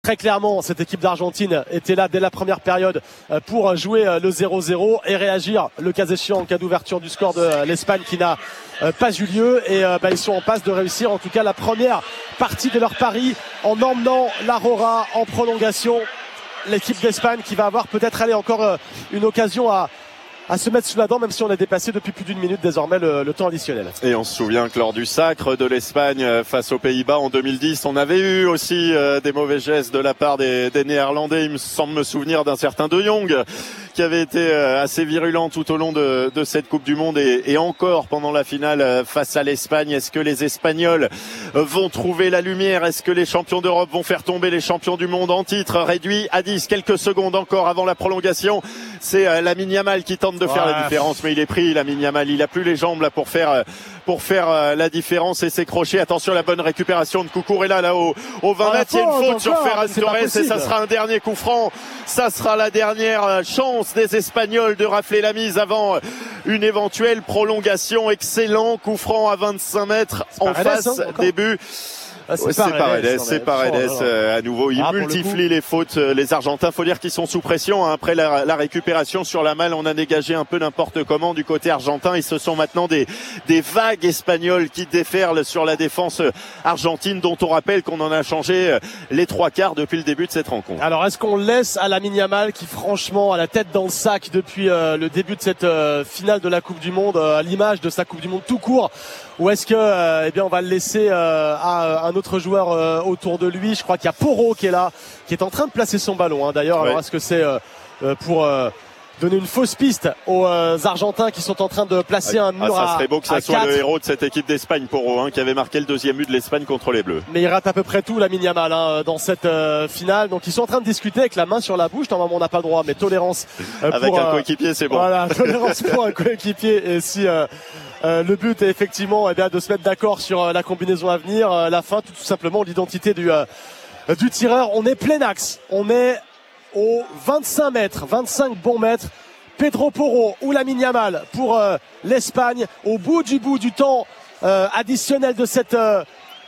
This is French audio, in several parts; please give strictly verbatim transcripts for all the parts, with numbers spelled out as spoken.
Très clairement, cette équipe d'Argentine était là dès la première période pour jouer le zéro zéro et réagir le cas échéant en cas d'ouverture du score de l'Espagne qui n'a pas eu lieu. Et bah, ils sont en passe de réussir en tout cas la première partie de leur pari en emmenant l'Aurora en prolongation. L'équipe d'Espagne qui va avoir peut-être allé encore une occasion à à se mettre sous la dent, même si on a dépassé depuis plus d'une minute désormais le, le temps additionnel. Et on se souvient que lors du sacre de l'Espagne face aux Pays-Bas en deux mille dix, on avait eu aussi euh, des mauvais gestes de la part des, des Néerlandais. Il me semble me souvenir d'un certain De Jong qui avait été euh, assez virulent tout au long de, de cette Coupe du Monde et, et encore pendant la finale euh, face à l'Espagne. Est-ce que les Espagnols euh, vont trouver la lumière? Est-ce que les champions d'Europe vont faire tomber les champions du monde en titre? Réduit à dix, quelques secondes encore avant la prolongation. C'est euh, Lamine Yamal qui tente de faire ouais. la différence, mais il est pris, Lamine Yamal. Il a plus les jambes là pour faire euh, pour faire euh, la différence et s'écrocher. Attention, la bonne récupération de Cucurella là au, au vingt mètres. Il y a une faute sur Ferran Torres et ça sera un dernier coup franc. Ça sera la dernière chance des Espagnols de rafler la mise avant une éventuelle prolongation. Excellent coup franc à vingt-cinq mètres en face, hein, début. Ah, c'est, ouais, c'est Paredes, c'est Paredes oh, euh, à nouveau. Il ah, multiplie les fautes, euh, les Argentins. Faut dire qu'ils sont sous pression. Hein. Après la, la récupération sur la malle, on a dégagé un peu n'importe comment du côté argentin. Et ce sont maintenant des, des vagues espagnoles qui déferlent sur la défense argentine, dont on rappelle qu'on en a changé les trois quarts depuis le début de cette rencontre. Alors, est-ce qu'on laisse à Lamine Yamal, qui franchement a la tête dans le sac depuis euh, le début de cette euh, finale de la Coupe du Monde, euh, à l'image de sa Coupe du Monde tout court, ou est-ce que, euh, eh bien, on va le laisser euh, à un autre joueur euh, autour de lui? Je crois qu'il y a Porro qui est là, qui est en train de placer son ballon. Hein, d'ailleurs, ouais. Alors est-ce que c'est euh, pour euh, donner une fausse piste aux euh, Argentins qui sont en train de placer ah, un mur ah, à ça serait beau que ça soit quatre. Le héros de cette équipe d'Espagne, Porro, hein, qui avait marqué le deuxième but de l'Espagne contre les Bleus. Mais il rate à peu près tout, Lamine Yamal, hein, dans cette euh, finale. Donc ils sont en train de discuter avec la main sur la bouche. Normalement, on n'a pas le droit, mais tolérance euh, avec pour, un coéquipier, c'est bon. Voilà, tolérance pour un coéquipier. Et si euh, Euh, le but est effectivement eh bien, de se mettre d'accord sur euh, la combinaison à venir, euh, la fin, tout, tout simplement l'identité du, euh, du tireur. On est plein axe, on est aux vingt-cinq mètres, vingt-cinq bons mètres. Pedro Porro ou Lamine Yamal pour euh, l'Espagne au bout du bout du temps euh, additionnel de cette euh,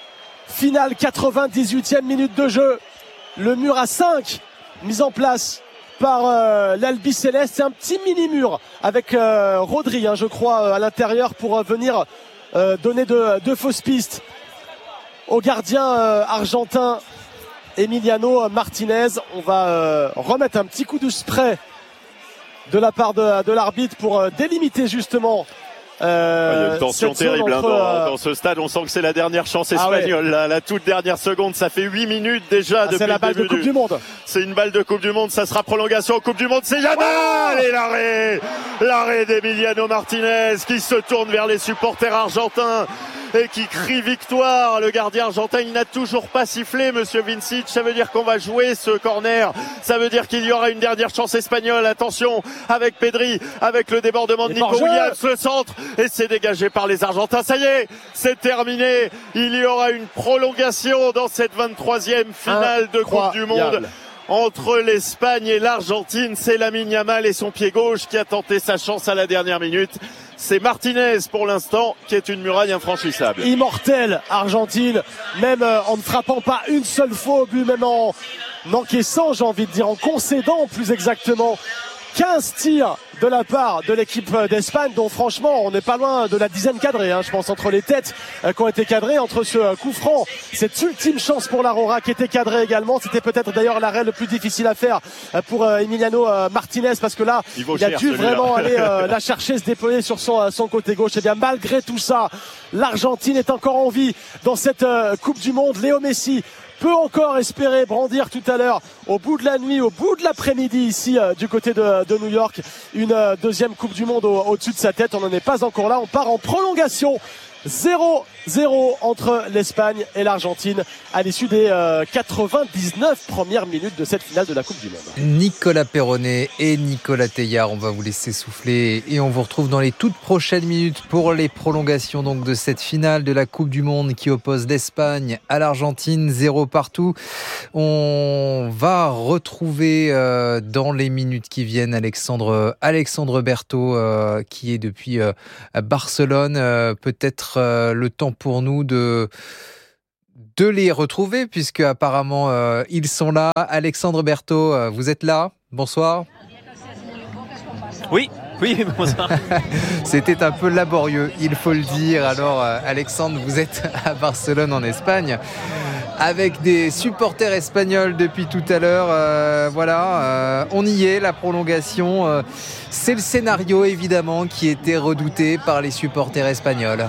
finale. Quatre-vingt-dix-huitième minute de jeu, le mur à cinq mis en place par euh, l'Albi Céleste. C'est un petit mini-mur avec euh, Rodri, hein, je crois, euh, à l'intérieur pour euh, venir euh, donner de, de fausses pistes au gardien euh, argentin Emiliano Martinez. On va euh, remettre un petit coup de spray de la part de, de l'arbitre pour euh, délimiter justement Euh, il y a une tension terrible entre, hein, dans, euh... dans ce stade. On sent que c'est la dernière chance espagnole. Ah ouais. la, la toute dernière seconde. Ça fait huit minutes déjà ah, depuis c'est la balle le de Coupe du, du Monde. C'est une balle de Coupe du Monde. Ça sera prolongation Coupe du Monde. C'est Yamal et l'arrêt, l'arrêt d'Emiliano Martinez qui se tourne vers les supporters argentins et qui crie victoire. Le gardien argentin, il n'a toujours pas sifflé, monsieur Vincic. Ça veut dire qu'on va jouer ce corner. Ça veut dire qu'il y aura une dernière chance espagnole. Attention avec Pedri, avec le débordement de Nico Williams, le centre, et c'est dégagé par les Argentins. Ça y est, c'est terminé. Il y aura une prolongation dans cette vingt-troisième finale de Coupe du Monde entre l'Espagne et l'Argentine. C'est Lamine Yamal et son pied gauche qui a tenté sa chance à la dernière minute. C'est Martinez pour l'instant qui est une muraille infranchissable. Immortel Argentine, même euh, en ne frappant pas une seule fois au but, même en encaissant, j'ai envie de dire, en concédant plus exactement quinze tirs de la part de l'équipe d'Espagne, dont franchement on n'est pas loin de la dizaine cadrée, hein, je pense, entre les têtes euh, qui ont été cadrées, entre ce euh, coup franc, cette ultime chance pour l'Aurora qui était cadrée également. C'était peut-être d'ailleurs l'arrêt le plus difficile à faire euh, pour euh, Emiliano euh, Martinez, parce que là il, il a cher, dû vraiment aller euh, la chercher, se déployer sur son, euh, son côté gauche. Et bien malgré tout ça, l'Argentine est encore en vie dans cette euh, Coupe du Monde. Léo Messi peut encore espérer brandir tout à l'heure, au bout de la nuit, au bout de l'après-midi, ici euh, du côté de, de New York, une euh, deuxième Coupe du Monde au, au-dessus de sa tête. On n'en est pas encore là. On part en prolongation. zéro zéro entre l'Espagne et l'Argentine à l'issue des euh, quatre-vingt-dix-neuf premières minutes de cette finale de la Coupe du Monde. Nicolas Perronnet et Nicolas Teillard, on va vous laisser souffler et on vous retrouve dans les toutes prochaines minutes pour les prolongations donc de cette finale de la Coupe du Monde qui oppose l'Espagne à l'Argentine, zéro partout. On va retrouver euh, dans les minutes qui viennent Alexandre Alexandre Berthaud euh, qui est depuis euh, Barcelone. Euh, peut-être euh, le temps pour nous de de les retrouver puisque apparemment euh, ils sont là. Alexandre Berthaud, euh, vous êtes là. Bonsoir. Oui. Oui, bonsoir. C'était un peu laborieux, il faut le dire. Alors, euh, Alexandre, vous êtes à Barcelone, en Espagne, avec des supporters espagnols depuis tout à l'heure. Euh, voilà, euh, on y est, la prolongation. Euh, c'est le scénario, évidemment, qui était redouté par les supporters espagnols.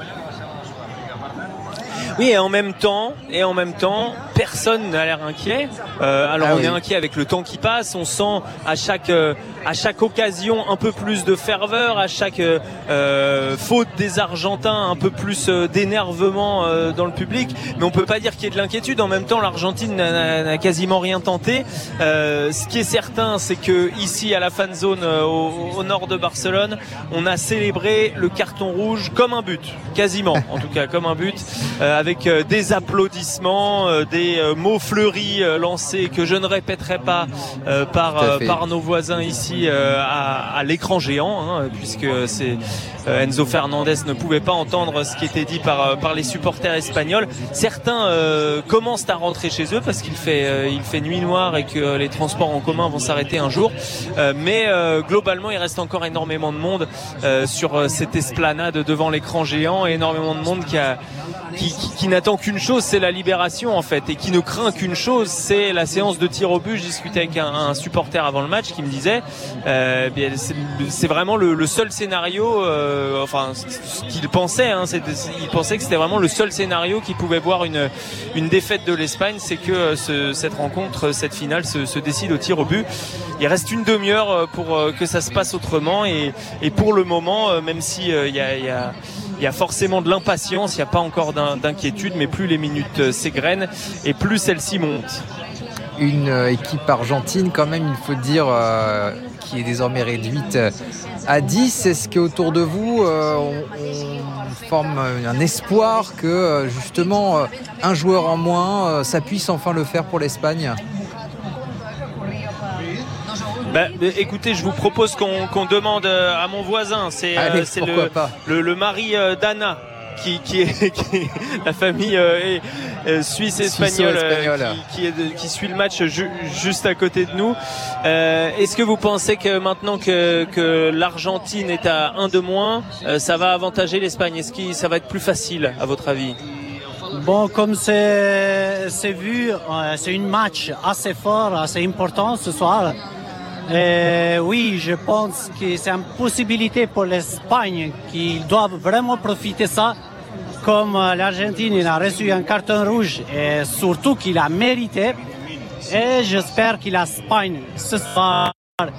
Oui, et en même temps, et en même temps, personne n'a l'air inquiet. Euh, alors ah on oui. est inquiet avec le temps qui passe. On sent à chaque euh, à chaque occasion un peu plus de ferveur, à chaque euh, faute des Argentins un peu plus euh, d'énervement euh, dans le public. Mais on peut pas dire qu'il y ait de l'inquiétude. En même temps, l'Argentine n'a, n'a quasiment rien tenté. Euh, ce qui est certain, c'est que ici à la fan zone euh, au, au nord de Barcelone, on a célébré le carton rouge comme un but, quasiment, en tout cas comme un but. Euh, avec euh, des applaudissements, euh, des euh, mots fleuris euh, lancés que je ne répéterai pas euh, par euh, par nos voisins ici euh, à, à l'écran géant, hein, puisque c'est euh, Enzo Fernandez ne pouvait pas entendre ce qui était dit par euh, par les supporters espagnols. Certains euh, commencent à rentrer chez eux parce qu'il fait euh, il fait nuit noire et que euh, les transports en commun vont s'arrêter un jour. Euh, mais euh, globalement, il reste encore énormément de monde euh, sur euh, cette esplanade devant l'écran géant et énormément de monde qui a Qui, qui, qui n'attend qu'une chose, c'est la libération en fait, et qui ne craint qu'une chose, c'est la séance de tir au but. Je discutais avec un, un supporter avant le match qui me disait, euh, bien, c'est, c'est vraiment le, le seul scénario, euh, enfin ce qu'il pensait, hein, c'est, il pensait que c'était vraiment le seul scénario qui pouvait voir une, une défaite de l'Espagne, c'est que ce, cette rencontre, cette finale se, se décide au tir au but. Il reste une demi-heure pour que ça se passe autrement, et, et pour le moment, même si il euh, y a, y a Il y a forcément de l'impatience, il n'y a pas encore d'un, d'inquiétude, mais plus les minutes s'égrènent et plus celles-ci montent. Une équipe argentine, quand même, il faut dire, euh, qui est désormais réduite à dix. Est-ce qu'autour de vous, euh, on, on forme un espoir que, justement, un joueur en moins, ça puisse enfin le faire pour l'Espagne ? Bah, écoutez, je vous propose qu'on, qu'on demande à mon voisin. C'est, Allez, euh, c'est le, le, le mari euh, d'Anna, qui, qui, est, qui est la famille euh, est, euh, suisse-espagnole, euh, qui, qui, est de, qui suit le match ju, juste à côté de nous. Euh, est-ce que vous pensez que maintenant que, que l'Argentine est à un de moins, euh, ça va avantager l'Espagne ? Est-ce que ça va être plus facile, à votre avis ? Bon, comme c'est, c'est vu, euh, c'est un match assez fort, assez important ce soir. Et oui, je pense que c'est une possibilité pour l'Espagne qu'ils doivent vraiment profiter de ça. Comme l'Argentine il a reçu un carton rouge et surtout qu'il a mérité. Et j'espère que l'Espagne ce soir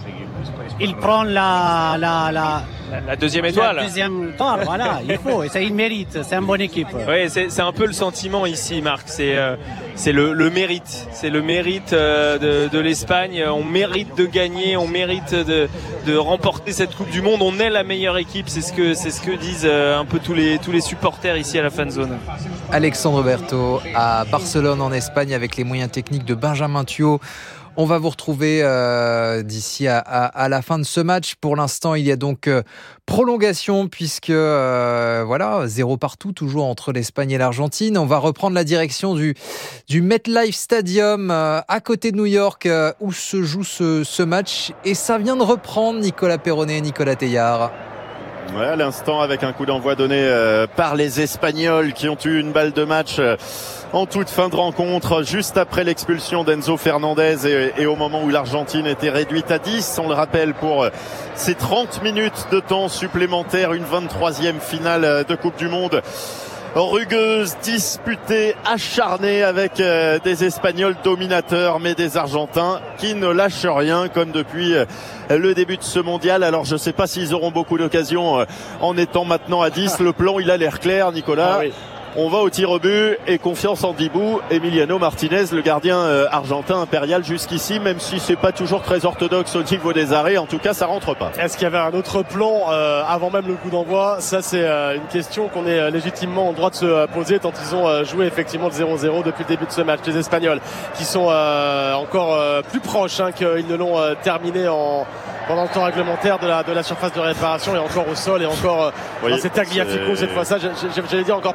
il prend la la la La deuxième étoile. La deuxième étoile, voilà, il faut. Ça, il mérite. C'est une bonne équipe. Oui, c'est, c'est un peu le sentiment ici, Marc. C'est, euh, c'est le, le mérite. C'est le mérite euh, de, de l'Espagne. On mérite de gagner. On mérite de, de remporter cette Coupe du Monde. On est la meilleure équipe. C'est ce que, c'est ce que disent euh, un peu tous les, tous les supporters ici à la fan zone. Alexandre Berthaud à Barcelone en Espagne avec les moyens techniques de Benjamin Thiaut. On va vous retrouver euh, d'ici à, à, à la fin de ce match. Pour l'instant, il y a donc euh, prolongation puisque euh, voilà, zéro partout toujours entre l'Espagne et l'Argentine. On va reprendre la direction du, du MetLife Stadium euh, à côté de New York euh, où se joue ce, ce match. Et ça vient de reprendre, Nicolas Perronnet et Nicolas Teilhard. Ouais, à l'instant, avec un coup d'envoi donné euh, par les Espagnols qui ont eu une balle de match euh, en toute fin de rencontre, juste après l'expulsion d'Enzo Fernandez et, et au moment où l'Argentine était réduite à dix. On le rappelle pour euh, ces trente minutes de temps supplémentaire, une vingt-troisième finale de Coupe du Monde. Rugueuse, disputée, acharnée avec euh, des Espagnols dominateurs, mais des Argentins qui ne lâchent rien comme depuis euh, le début de ce mondial. Alors je ne sais pas s'ils auront beaucoup d'occasions euh, en étant maintenant à dix. Le plan, il a l'air clair, Nicolas. Ah oui. On va au tir au but et confiance en Dibou. Emiliano Martinez, le gardien euh, argentin impérial jusqu'ici, même si c'est pas toujours très orthodoxe au niveau des arrêts, en tout cas ça rentre pas. Est-ce qu'il y avait un autre plan euh, avant même le coup d'envoi ? Ça c'est euh, une question qu'on est euh, légitimement en droit de se euh, poser tant ils ont euh, joué effectivement le zéro zéro depuis le début de ce match. Les Espagnols qui sont euh, encore euh, plus proches hein, qu'ils ne l'ont euh, terminé en pendant le temps réglementaire de la, de la surface de réparation et encore au sol et encore euh, oui, dans cet Tagliafico cette fois ça j'allais dire encore Paredes.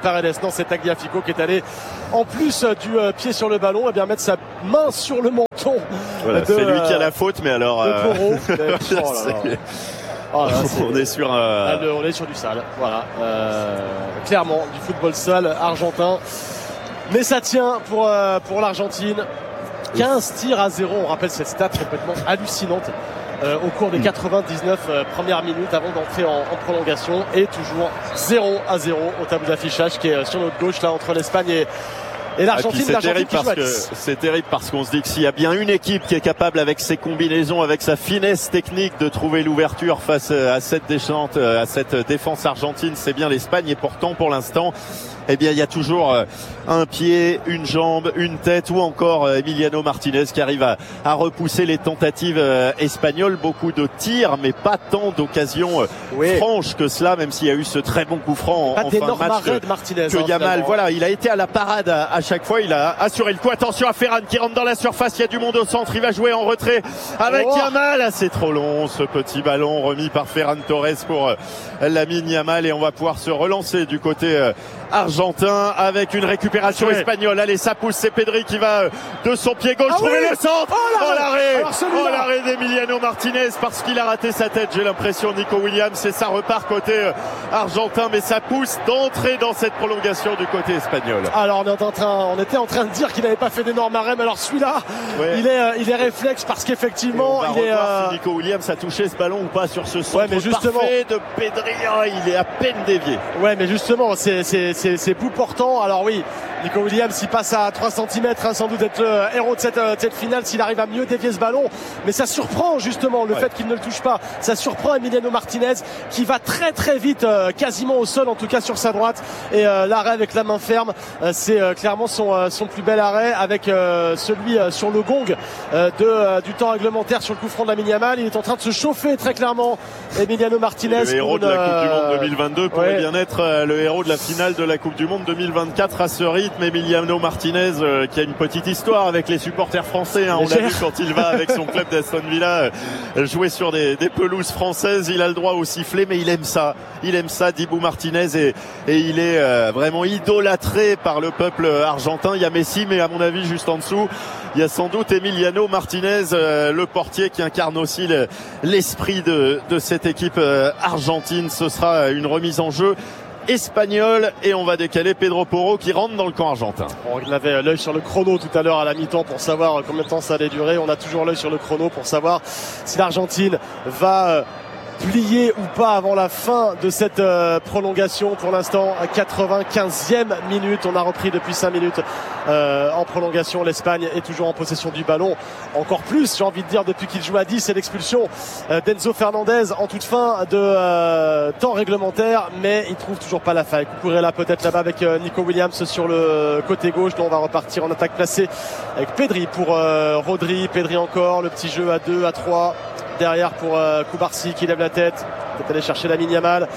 maintenant c'est Tagliafico qui est allé en plus du euh, pied sur le ballon et eh bien mettre sa main sur le menton. Voilà, c'est lui qui a la faute, mais alors de Porro. Euh... mais, oh là là. Oh là, on est sur un... on est sur du sale, voilà, euh, clairement du football sale argentin, mais ça tient pour euh, pour l'Argentine. quinze tirs à zéro, on rappelle cette stat complètement hallucinante euh, au cours des quatre-vingt-dix-neuf euh, premières minutes avant d'entrer en, en prolongation, et toujours zéro à zéro au tableau d'affichage qui est sur notre gauche là entre l'Espagne et Et l'Argentine, ah, c'est terrible parce que c'est terrible parce qu'on se dit que s'il y a bien une équipe qui est capable avec ses combinaisons, avec sa finesse technique de trouver l'ouverture face à cette déchante, à cette défense argentine, c'est bien l'Espagne. Et pourtant, pour l'instant, eh bien, il y a toujours un pied, une jambe, une tête, ou encore Emiliano Martinez qui arrive à, à repousser les tentatives espagnoles. Beaucoup de tirs, mais pas tant d'occasions oui. franches que cela, même s'il y a eu ce très bon coup franc en, en fin de match que, de Martinez, que hein, Yamal, voilà, il a été à la parade à, à chaque fois, il a assuré le coup. Attention à Ferran qui rentre dans la surface, il y a du monde au centre, il va jouer en retrait avec oh. Yamal. Ah, c'est trop long ce petit ballon remis par Ferran Torres pour Lamine Yamal, et on va pouvoir se relancer du côté argentin avec une récupération ouais. espagnole. Allez, ça pousse, c'est Pedri qui va de son pied gauche ah trouver oui. le centre. Oh l'arrêt, oh l'arrêt d'Emiliano Martinez parce qu'il a raté sa tête, j'ai l'impression, Nico Williams, et ça repart côté argentin, mais ça pousse d'entrer dans cette prolongation du côté espagnol. Alors on est en train, on était en train de dire qu'il n'avait pas fait d'énorme arrêt, mais alors celui-là, ouais. il est, il est réflexe parce qu'effectivement, il est. Euh... Si Nico Williams a touché ce ballon ou pas sur ce centre ouais, mais justement, parfait de Pedri, oh, il est à peine dévié. Ouais, mais justement, c'est, c'est, c'est, c'est bout portant. Alors oui, Nico Williams, il passe à trois centimètres, hein, sans doute être le héros de cette, de cette finale s'il arrive à mieux dévier ce ballon. Mais ça surprend justement le ouais. fait qu'il ne le touche pas. Ça surprend Emiliano Martinez qui va très très vite, euh, quasiment au sol, en tout cas sur sa droite. Et euh, l'arrêt avec la main ferme, euh, c'est euh, clairement son, euh, son plus bel arrêt, avec euh, celui euh, sur le gong euh, de, euh, du temps réglementaire sur le coup franc de Lamine Yamal. Il est en train de se chauffer très clairement, Emiliano Martinez. Le héros de la Coupe du Monde deux mille vingt-deux pourrait ouais. bien être euh, le héros de la finale de la Coupe du Monde deux mille vingt-quatre à ce rythme. Emiliano Martinez euh, qui a une petite histoire avec les supporters français, hein. On l'a vu quand il va avec son club d'Aston Villa euh, jouer sur des, des pelouses françaises. Il a le droit au sifflet, mais il aime ça, il aime ça, Dibu Martinez, et, et il est euh, vraiment idolâtré par le peuple argentin. Il y a Messi, mais à mon avis juste en dessous il y a sans doute Emiliano Martinez, euh, le portier qui incarne aussi le, l'esprit de, de cette équipe euh, argentine. Ce sera une remise en jeu espagnol, et on va décaler Pedro Porro qui rentre dans le camp argentin. On avait l'œil sur le chrono tout à l'heure à la mi-temps pour savoir combien de temps ça allait durer. On a toujours l'œil sur le chrono pour savoir si l'Argentine va plier ou pas avant la fin de cette euh, prolongation. Pour l'instant, à quatre-vingt-quinzième minute, on a repris depuis cinq minutes euh, en prolongation. L'Espagne est toujours en possession du ballon, encore plus, j'ai envie de dire, depuis qu'il joue à dix. C'est l'expulsion euh, d'Enzo Fernandez en toute fin de euh, temps réglementaire, mais il trouve toujours pas la faille. Cucurella peut-être là-bas avec euh, Nico Williams sur le côté gauche. Là, on va repartir en attaque placée avec Pedri pour euh, Rodri. Pedri encore, le petit jeu à deux, à trois derrière pour euh, Kubarsi qui lève la tête, peut-être aller chercher Lamine Yamal.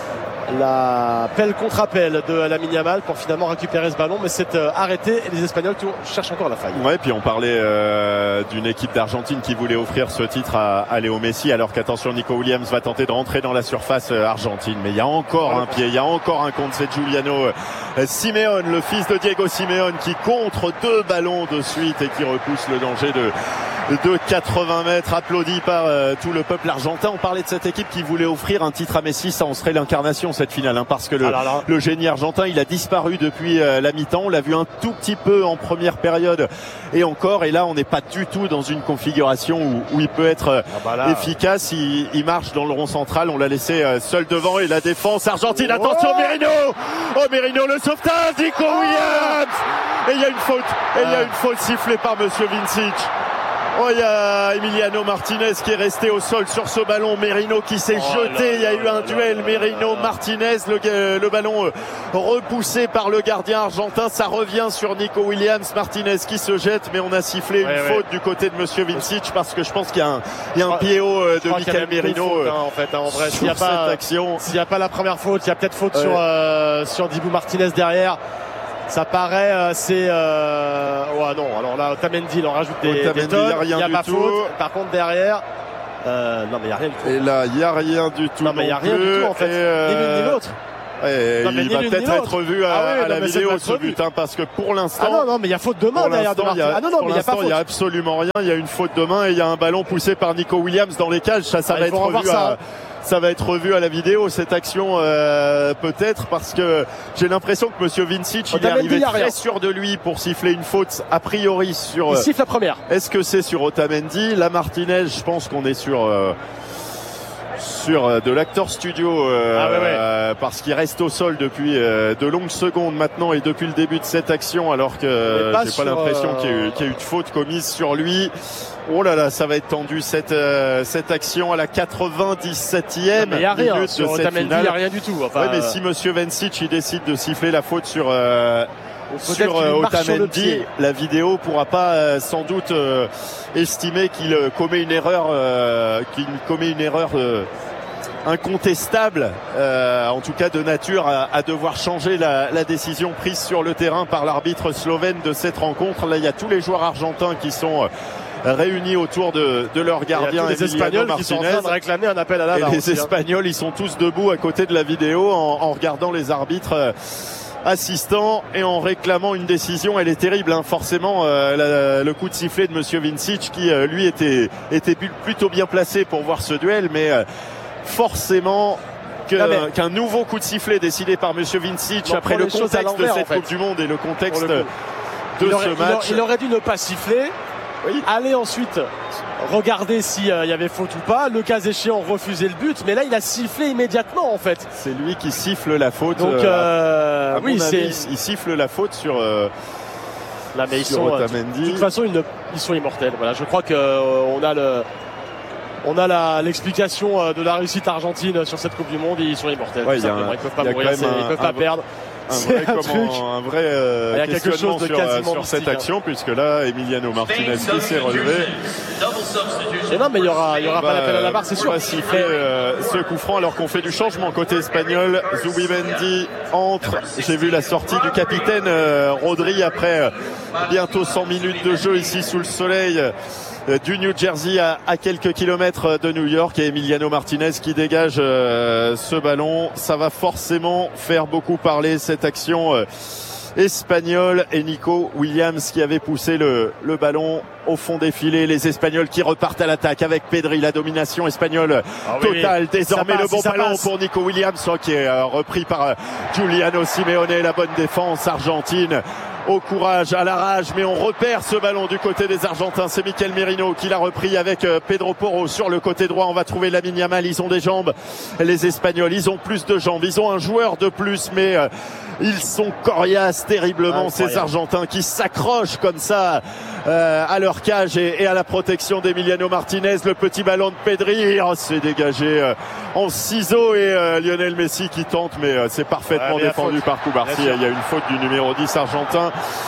La pelle contre appel de Lamine Yamal pour finalement récupérer ce ballon, mais c'est euh, arrêté, et les Espagnols cherchent encore la faille. Ouais, puis on parlait euh, d'une équipe d'Argentine qui voulait offrir ce titre à, à Léo Messi, alors qu'attention, Nico Williams va tenter de rentrer dans la surface euh, argentine, mais il y a encore un pied, il y a encore un contre, c'est Giuliano euh, Simeone, le fils de Diego Simeone, qui contre deux ballons de suite et qui repousse le danger de de quatre-vingts mètres, applaudi par euh, tout le peuple argentin. On parlait de cette équipe qui voulait offrir un titre à Messi, ça en serait l'incarnation cette finale, hein, parce que le, ah là là. le génie argentin, il a disparu depuis euh, la mi-temps. On l'a vu un tout petit peu en première période et encore, et là on n'est pas du tout dans une configuration où, où il peut être euh, ah bah là, efficace. Il, il marche dans le rond central, on l'a laissé euh, seul devant, et la défense argentine, oh attention, Merino, oh Merino, le sauvetage, Nico oh Williams, et il y a une faute, et il y a une faute sifflée par Monsieur Vincic. Oh, il y a Emiliano Martinez qui est resté au sol sur ce ballon. Merino qui s'est oh jeté. Là, il y a eu un duel. Merino-Martinez. Le, le ballon repoussé par le gardien argentin. Ça revient sur Nico Williams. Martinez qui se jette, mais on a sifflé ouais, une ouais. faute du côté de Monsieur Vincic, parce que je pense qu'il y a un, il y a un P O de Michael Merino. Faute, hein, en fait, hein, en vrai, s'il n'y a pas cette action, s'il n'y a pas la première faute, il y a peut-être faute ouais. sur euh, sur Dibu Martinez derrière. Ça paraît assez... Euh... Ouais, non, alors là, Otamendi, il en rajoute des, des tonnes. Il n'y a, a pas tout. faute. Par contre, derrière... Euh, non, mais il n'y a rien du tout. Et là, il n'y a rien du tout. Non, mais il n'y a rien du tout, en fait. Euh... Ni l'une ni l'autre. Et non, il va peut-être être revu à, ah oui, à la non, vidéo ce but, hein, parce que pour l'instant. Ah non, non, mais il y a faute de main derrière de Martinez. Ah non, non, mais il y a pas faute. Il y a absolument rien. Il y a une faute de main et il y a un ballon poussé par Nico Williams dans les cages. Ça, ça ah, va être revu ça. à. Ça va être revu à la vidéo, cette action, euh, peut-être, parce que j'ai l'impression que Monsieur Vincic, il est arrivé très sûr de lui pour siffler une faute, a priori sur... Il siffle la première. Est-ce que c'est sur Otamendi? La Martinez, je pense qu'on est sur... Euh, sur de l'acteur studio euh, ah ouais, ouais. Euh, parce qu'il reste au sol depuis euh, de longues secondes maintenant et depuis le début de cette action, alors que j'ai pas l'impression euh... qu'il y, qu'il y a eu de faute commise sur lui. Oh là là, ça va être tendu cette euh, cette action à la quatre-vingt-dix-septième minute rien, de sur cette finale. Il n'y a rien du tout. Enfin, ouais, mais si Monsieur Vincic il décide de siffler la faute sur euh, sur euh, Otamendi, la vidéo pourra pas euh, sans doute euh, estimer qu'il euh, commet une erreur, euh, qu'il commet une erreur euh, incontestable, euh, en tout cas de nature à, à devoir changer la, la décision prise sur le terrain par l'arbitre slovène de cette rencontre. Là, il y a tous les joueurs argentins qui sont euh, réunis autour de, de leur gardien. Et les Espagnols Martinez, qui sont en train de réclamer un appel à la barre. Et les Espagnols, ils sont tous debout à côté de la vidéo en, en regardant les arbitres euh, assistant et en réclamant une décision. Elle est terrible, hein. Forcément euh, la, le coup de sifflet de Monsieur Vincic qui euh, lui était était plutôt bien placé pour voir ce duel, mais euh, forcément que, ah mais... qu'un nouveau coup de sifflet décidé par Monsieur Vincic bon, après le contexte de cette en fait. Coupe du Monde et le contexte le de il aurait, ce match, il aurait dû ne pas siffler, oui. aller ensuite regarder s'il euh, y avait faute ou pas, le cas échéant refuser le but, mais là il a sifflé immédiatement en fait. C'est lui qui siffle la faute. Donc euh, à, à oui, mon avis, c'est... il siffle la faute sur euh, là mais ils sont euh, de toute façon ils, ne, ils sont immortels. Voilà, je crois que euh, on a le on a la, l'explication de la réussite argentine sur cette Coupe du Monde. Ils sont immortels. Ouais, tout un, ils peuvent pas mourir, un, ils peuvent pas un, perdre. Un vrai, un, comment, un vrai euh, il y a quelque chose de sur, quasiment sur cette mystique, action, hein. Puisque là, Emiliano Martinez qui s'est relevé. Et non, mais il y aura, il y aura pas l'appel à la barre, c'est sûr. On va siffler euh, ce coup franc alors qu'on fait du changement côté espagnol. Zubimendi entre. J'ai vu la sortie du capitaine euh, Rodri après euh, bientôt cent minutes de jeu ici sous le soleil. Euh, du New Jersey à, à quelques kilomètres de New York, et Emiliano Martinez qui dégage euh, ce ballon. Ça va forcément faire beaucoup parler cette action euh, espagnole, et Nico Williams qui avait poussé le, le ballon au fond des filets. Les Espagnols qui repartent à l'attaque avec Pedri, la domination espagnole ah oui, totale. Oui. Désormais passe, le bon ballon passe. Pour Nico Williams qui est euh, repris par euh, Giuliano Simeone. La bonne défense argentine. Au courage, à la rage, mais on repère ce ballon du côté des Argentins. C'est Mikel Merino qui l'a repris avec Pedro Porro sur le côté droit. On va trouver Lamine Yamal. Ils ont des jambes, les Espagnols. Ils ont plus de jambes. Ils ont un joueur de plus, mais euh, ils sont coriaces terriblement, incroyable. Ces Argentins qui s'accrochent comme ça euh, à leur cage et, et à la protection d'Emiliano Martinez. Le petit ballon de Pedri, oh, c'est dégagé euh, en ciseaux, et euh, Lionel Messi qui tente, mais euh, c'est parfaitement ouais, défendu par Cubarsí. Il y a une faute du numéro dix argentin.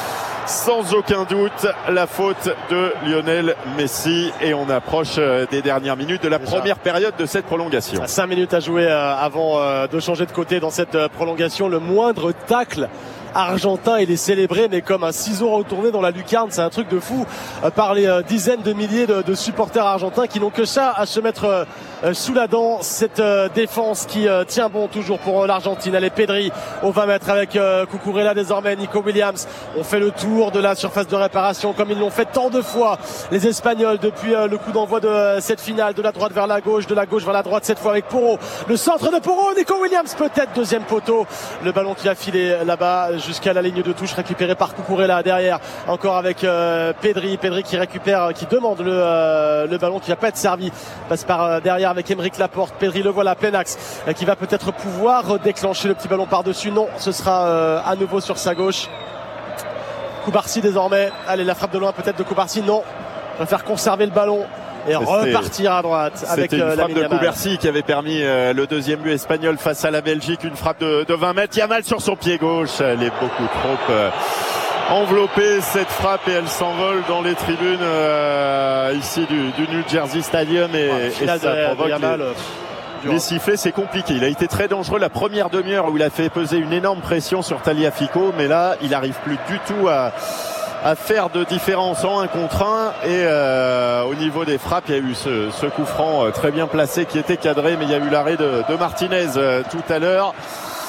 Sans aucun doute, la faute de Lionel Messi, et on approche des dernières minutes de la Déjà. première période de cette prolongation. Cinq minutes à jouer avant de changer de côté dans cette prolongation. Le moindre tacle argentin, il est célébré, mais comme un ciseau retourné dans la lucarne. C'est un truc de fou par les dizaines de milliers de, de supporters argentins qui n'ont que ça à se mettre sous la dent. Cette défense qui tient bon toujours pour l'Argentine. Allez, Pedri au vingt mètres avec Cucurella désormais, Nico Williams. On fait le tour de la surface de réparation comme ils l'ont fait tant de fois les Espagnols depuis le coup d'envoi de cette finale. De la droite vers la gauche, de la gauche vers la droite cette fois avec Porro. Le centre de Porro, Nico Williams peut-être, deuxième poteau. Le ballon qui a filé là-bas jusqu'à la ligne de touche, récupéré par Cucurella derrière, encore avec euh, Pedri, Pedri qui récupère, qui demande le, euh, le ballon qui va pas être servi, passe par euh, derrière avec Aymeric Laporte. Pedri le voilà, plein axe, euh, qui va peut-être pouvoir déclencher le petit ballon par-dessus. Non, ce sera euh, à nouveau sur sa gauche. Cubarsí désormais, allez, la frappe de loin peut-être de Cubarsí, non, préfère conserver le ballon et repartir à droite avec C'était une euh, frappe de Cubarsí qui avait permis euh, le deuxième but espagnol face à la Belgique. Une frappe de, de vingt mètres. Yamal sur son pied gauche. Elle est beaucoup trop euh, enveloppée, cette frappe, et elle s'envole dans les tribunes euh, ici du, du New Jersey Stadium, et, ouais, et ça de, provoque de Yamal, les, les sifflets. C'est compliqué. Il a été très dangereux la première demi-heure où il a fait peser une énorme pression sur Tagliafico, mais là il n'arrive plus du tout à à faire de différence en un contre un, et euh, au niveau des frappes, il y a eu ce, ce coup franc euh, très bien placé qui était cadré, mais il y a eu l'arrêt de, de Martinez euh, tout à l'heure.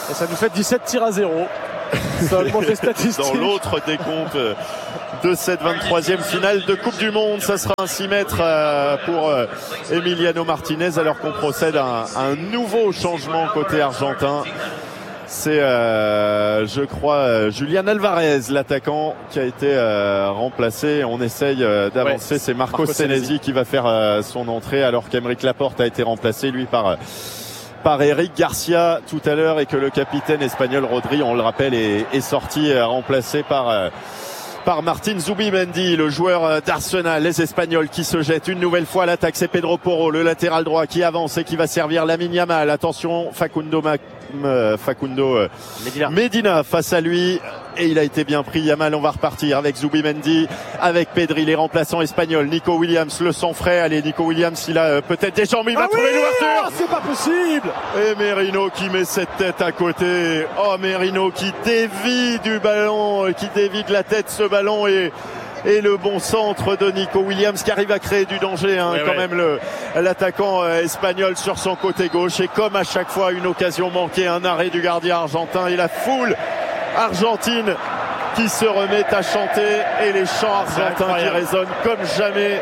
Et ça nous fait dix-sept tirs à zéro. Seulement les statistiques. Dans l'autre décompte de cette vingt-troisième finale de Coupe du Monde, ça sera un six mètres pour Emiliano Martinez, alors qu'on procède à un, un nouveau changement côté argentin. C'est, euh, je crois, Julian Alvarez, l'attaquant, qui a été euh, remplacé. On essaye euh, d'avancer. Ouais, c'est Marco, Marco Senesi qui va faire euh, son entrée, alors qu'Aymeric Laporte a été remplacé, lui, par euh, par Eric Garcia tout à l'heure, et que le capitaine espagnol Rodri, on le rappelle, est, est sorti euh, remplacé par euh, par Martin Zubimendi, le joueur d'Arsenal. Les Espagnols qui se jettent une nouvelle fois à l'attaque. C'est Pedro Porro, le latéral droit, qui avance et qui va servir Lamine Yamal. Attention, Facundo Mac Facundo Medina. Medina face à lui, et il a été bien pris. Yamal, on va repartir avec Zubimendi, avec Pedri, les remplaçants espagnols. Nico Williams, le sang frais. Allez, Nico Williams, il a euh, peut-être des jambes, il va ah trouver oui l'ouverture. Oh, c'est pas possible. Et Merino qui met cette tête à côté. Oh, Merino qui dévie du ballon, qui dévie de la tête ce ballon, et et le bon centre de Nico Williams qui arrive à créer du danger, hein, oui, quand oui. même le, l'attaquant euh, espagnol sur son côté gauche. Et comme à chaque fois, une occasion manquée, un arrêt du gardien argentin, et la foule argentine qui se remet à chanter, et les chants argentins qui résonnent comme jamais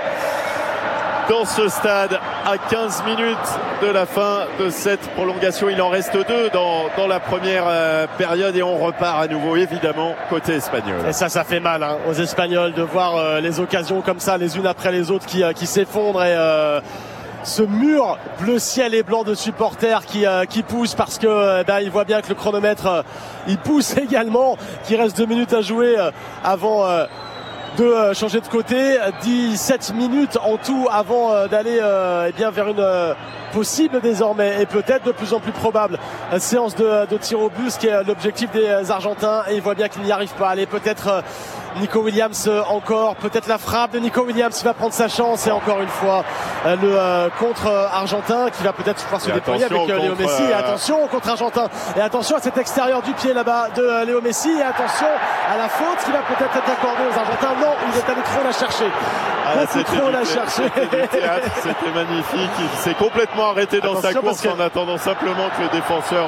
dans ce stade à quinze minutes de la fin de cette prolongation. Il en reste deux dans, dans la première euh, période, et on repart à nouveau évidemment côté espagnol. Et ça, ça fait mal hein, aux Espagnols de voir euh, les occasions comme ça, les unes après les autres, qui, euh, qui s'effondrent, et euh, ce mur bleu ciel et blanc de supporters qui, euh, qui pousse, parce que euh, ben, il voit bien que le chronomètre euh, il pousse également, qu'il reste deux minutes à jouer euh, avant euh, de euh, changer de côté. Dix-sept minutes en tout avant euh, d'aller euh, eh bien vers une euh, possible désormais, et peut-être de plus en plus probable, euh, séance de, de tir au but, ce qui est l'objectif des Argentins, et il voit bien qu'il n'y arrive pas. Allez, peut-être euh, Nico Williams euh, encore, peut-être la frappe de Nico Williams qui va prendre sa chance, et encore une fois euh, le euh, contre euh, argentin qui va peut-être pouvoir se déployer avec euh, Léo Messi. Et attention au contre argentin, et attention à cet extérieur du pied là-bas de euh, Léo Messi, et attention à la faute qui va peut-être être accordée aux Argentins. Non, il est allé trop la chercher. Ah, là, beaucoup trop la chercher. C'était, c'était magnifique. Il s'est complètement arrêté dans attention sa course que... en attendant simplement que le défenseur.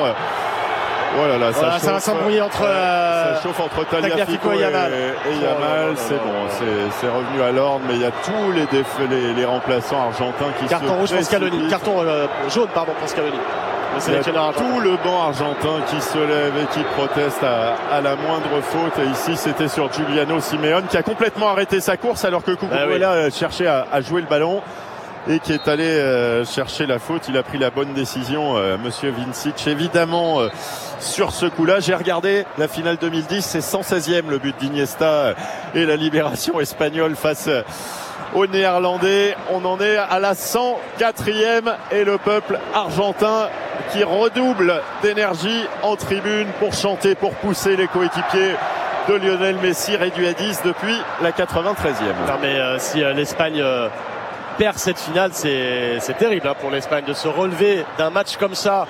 Oh là là, ça, voilà, chauffe, ça va s'embrouiller entre euh, ça chauffe entre Tagliafico et, et Yamal. Et, et Yamal, oh, c'est bon, c'est, c'est revenu à l'ordre, mais il y a tous les, déf- les, les remplaçants argentins qui carton se rouge pour Scaloni, carton euh, jaune pardon pour Scaloni. Il y a tout le banc argentin qui se lève et qui proteste à, à la moindre faute. Et ici, c'était sur Giuliano Simeone qui a complètement arrêté sa course, alors que Cucurella ah oui. cherchait à, à jouer le ballon, et qui est allé euh, chercher la faute. Il a pris la bonne décision, euh, Monsieur Vincic, évidemment, euh, sur ce coup-là. J'ai regardé la finale deux mille dix, c'est cent seizième le but d'Iniesta euh, et la libération espagnole face euh, aux Néerlandais. On en est à la cent quatrième, et le peuple argentin qui redouble d'énergie en tribune pour chanter, pour pousser les coéquipiers de Lionel Messi, réduit à dix depuis la quatre-vingt-treizième. Non mais euh, si euh, l'Espagne euh, perd cette finale, c'est, c'est terrible hein, pour l'Espagne de se relever d'un match comme ça,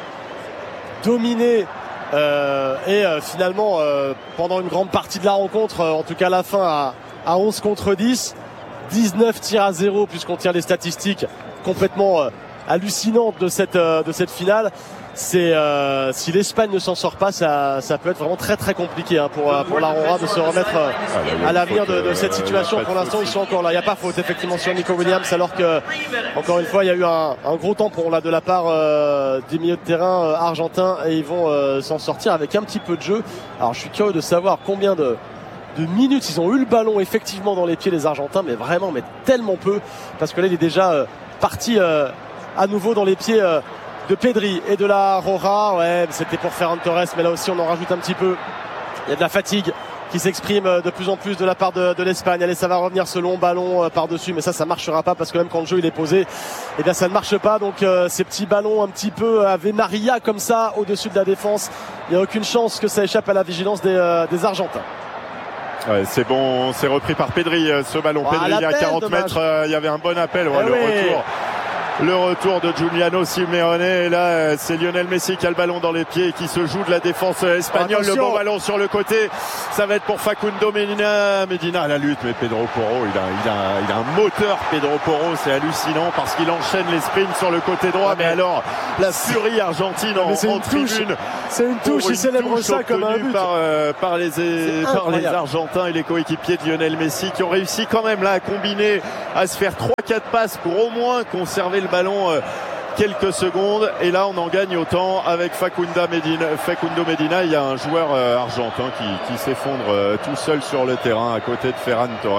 dominé euh, et euh, finalement euh, pendant une grande partie de la rencontre, euh, en tout cas la fin à, à onze contre dix, dix-neuf tirs à zéro puisqu'on tient les statistiques complètement euh, hallucinantes de cette, euh, de cette finale. C'est euh, si l'Espagne ne s'en sort pas, ça, ça peut être vraiment très très compliqué hein, pour pour l'Aurora de se remettre euh, à l'avenir de, de cette situation. Pour l'instant, ils sont encore là. Il n'y a pas faute effectivement sur Nico Williams, alors que encore une fois, il y a eu un, un gros tampon là de la part euh, des milieux de terrain euh, argentins, et ils vont euh, s'en sortir avec un petit peu de jeu. Alors, je suis curieux de savoir combien de de minutes ils ont eu le ballon effectivement dans les pieds les Argentins, mais vraiment, mais tellement peu, parce que là, il est déjà euh, parti euh, à nouveau dans les pieds. Euh, de Pedri et de la Roja. Ouais, c'était pour Ferran Torres, mais là aussi on en rajoute un petit peu. Il y a de la fatigue qui s'exprime de plus en plus de la part de, de l'Espagne. Allez, ça va revenir ce long ballon euh, par-dessus, mais ça, ça marchera pas, parce que même quand le jeu il est posé, eh bien ça ne marche pas. Donc euh, ces petits ballons un petit peu Ave Maria comme ça au-dessus de la défense, il n'y a aucune chance que ça échappe à la vigilance des, euh, des Argentins. Ouais, c'est bon, c'est repris par Pedri ce ballon. Oh, Pedri, il y a quarante mètres, euh, il y avait un bon appel, ouais, eh le oui. retour Le retour de Giuliano Simeone et là c'est Lionel Messi qui a le ballon dans les pieds et qui se joue de la défense espagnole. Attention. Le bon ballon sur le côté, ça va être pour Facundo Medina. Medina à la lutte, mais Pedro Porro il a, il a, il a un moteur. Pedro Porro, c'est hallucinant parce qu'il enchaîne les sprints sur le côté droit. Ouais, mais, mais alors la furie argentine en, en tribune, c'est une touche, il célèbre ça comme un but par, euh, par, les, par les Argentins et les coéquipiers de Lionel Messi qui ont réussi quand même là à combiner, à se faire trois quatre passes pour au moins conserver le ballon euh, quelques secondes. Et là on en gagne autant avec Facundo Medina. Facundo Medina, il y a un joueur euh, argentin qui, qui s'effondre euh, tout seul sur le terrain à côté de Ferran Torres.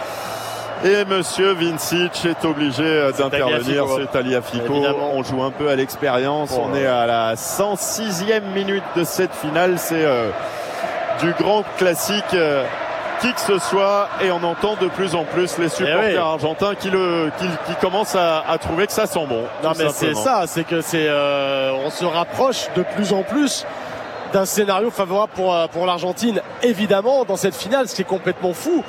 Et Monsieur Vincic est obligé euh, d'intervenir. C'est Tagliafico. On joue un peu à l'expérience. Bon, on ouais. est à la cent sixième minute de cette finale. C'est euh, du grand classique. Euh, qui que ce soit, et on entend de plus en plus les supporters oui. argentins qui le qui, qui commencent à, à trouver que ça sent bon. Non mais c'est ça, c'est que c'est euh, on se rapproche de plus en plus d'un scénario favorable pour pour l'Argentine, évidemment dans cette finale, ce qui est complètement fou,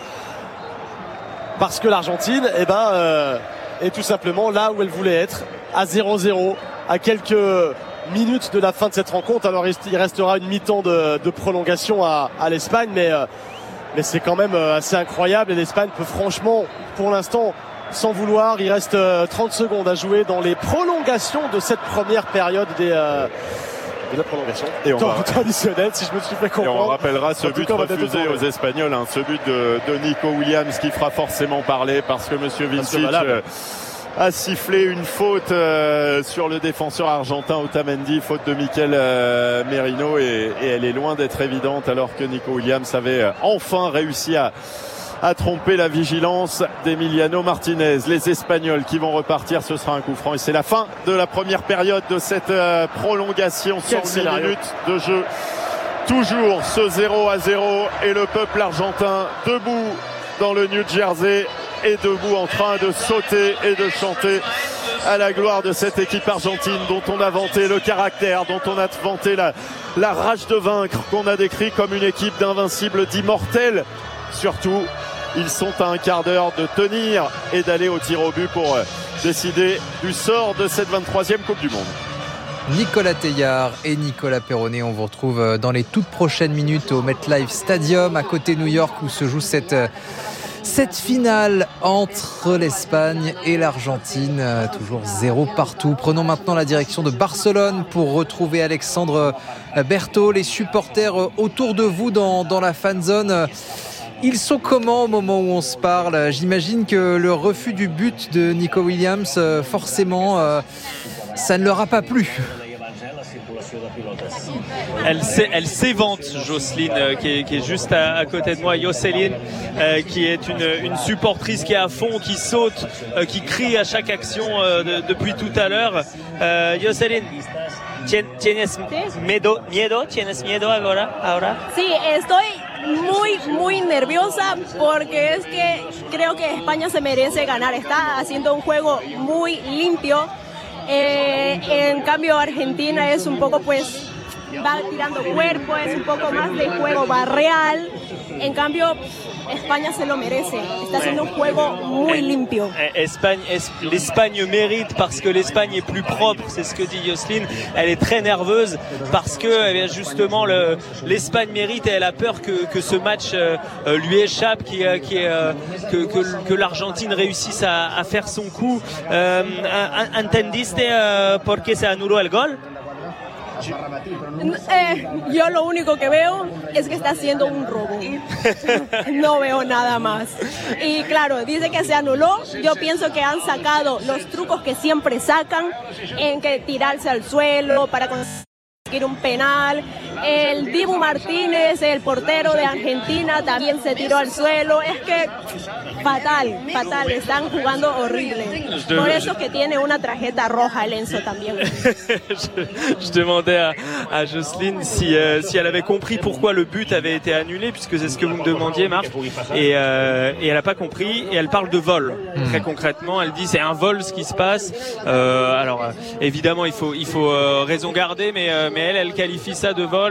parce que l'Argentine, eh ben, euh, est tout simplement là où elle voulait être, à zéro zéro, à quelques minutes de la fin de cette rencontre. Alors il restera une mi-temps de, de prolongation à, à l'Espagne, mais euh, Mais c'est quand même assez incroyable et l'Espagne peut franchement, pour l'instant, sans vouloir, il reste trente secondes à jouer dans les prolongations de cette première période des, euh, de la prolongation. Et on va... traditionnelle, si je me suis fait comprendre. Et on rappellera ce but refusé aux Espagnols, hein, ce but de, de Nico Williams qui fera forcément parler parce que Monsieur Vincic a sifflé une faute euh, sur le défenseur argentin Otamendi, faute de Mikel euh, Merino, et, et elle est loin d'être évidente alors que Nico Williams avait enfin réussi à, à tromper la vigilance d'Emiliano Martinez. Les Espagnols qui vont repartir, ce sera un coup franc et c'est la fin de la première période de cette euh, prolongation. cent dix minutes de jeu, toujours ce zéro à zéro et le peuple argentin debout dans le New Jersey est debout en train de sauter et de chanter à la gloire de cette équipe argentine dont on a vanté le caractère, dont on a vanté la, la rage de vaincre, qu'on a décrit comme une équipe d'invincibles, d'immortels. Surtout, ils sont à un quart d'heure de tenir et d'aller au tir au but pour décider du sort de cette vingt-troisième Coupe du Monde. Nicolas Teilhard et Nicolas Perronnet, on vous retrouve dans les toutes prochaines minutes au MetLife Stadium à côté de New York où se joue cette... Cette finale entre l'Espagne et l'Argentine, toujours zéro partout. Prenons maintenant la direction de Barcelone pour retrouver Alexandre Berthaud. Les supporters autour de vous dans, dans la fan zone, ils sont comment au moment où on se parle? J'imagine que le refus du but de Nico Williams, forcément, ça ne leur a pas plu. Elle, elle s'évente, Jocelyne, euh, qui, est, qui est juste à, à côté de moi, Jocelyne, euh, qui est une, une supportrice qui est à fond, qui saute, euh, qui crie à chaque action euh, de, depuis tout à l'heure. Euh, Jocelyne, ¿tienes miedo? ¿Miedo? ¿Tienes miedo ahora? ahora? Sí, estoy muy, muy nerviosa porque es que creo que España se merece ganar. Está haciendo un juego muy limpio. Eh, en cambio Argentina es un poco pues va tirando cuerpo, es un poco más de juego barreal. En cambio España se lo merece, está haciendo un juego muy limpio. Espagne, l'Espagne mérite parce que l'Espagne est plus propre, c'est ce que dit Jocelyne. Elle est très nerveuse parce que eh bien, justement le, l'Espagne mérite et elle a peur que, que ce match euh, lui échappe, qui, qui, euh, que, que, que l'Argentine réussisse à, à faire son coup. Euh, ¿Entendiste uh, por qué se anuló el gol? Eh, yo lo único que veo es que está haciendo un robo. No veo nada más. Y claro, dice que se anuló. Yo pienso que han sacado los trucos que siempre sacan, en que tirarse al suelo para conseguir un penal. El Dibu Martínez, el portero de Argentina, también se tiró al suelo. Es que fatal, fatal. Están jugando horrible. Por eso es que tiene una tarjeta roja el Enzo también. je, je demandais à, à Jocelyne si, euh, si elle avait compris pourquoi le but avait été annulé, puisque c'est ce que vous me demandiez, Marc. Et, euh, et elle n'a pas compris. Et elle parle de vol. Mmh. Très concrètement, elle dit c'est un vol ce qui se passe. Euh, alors euh, évidemment, il faut, il faut euh, raison garder, mais, euh, mais elle, elle qualifie ça de vol.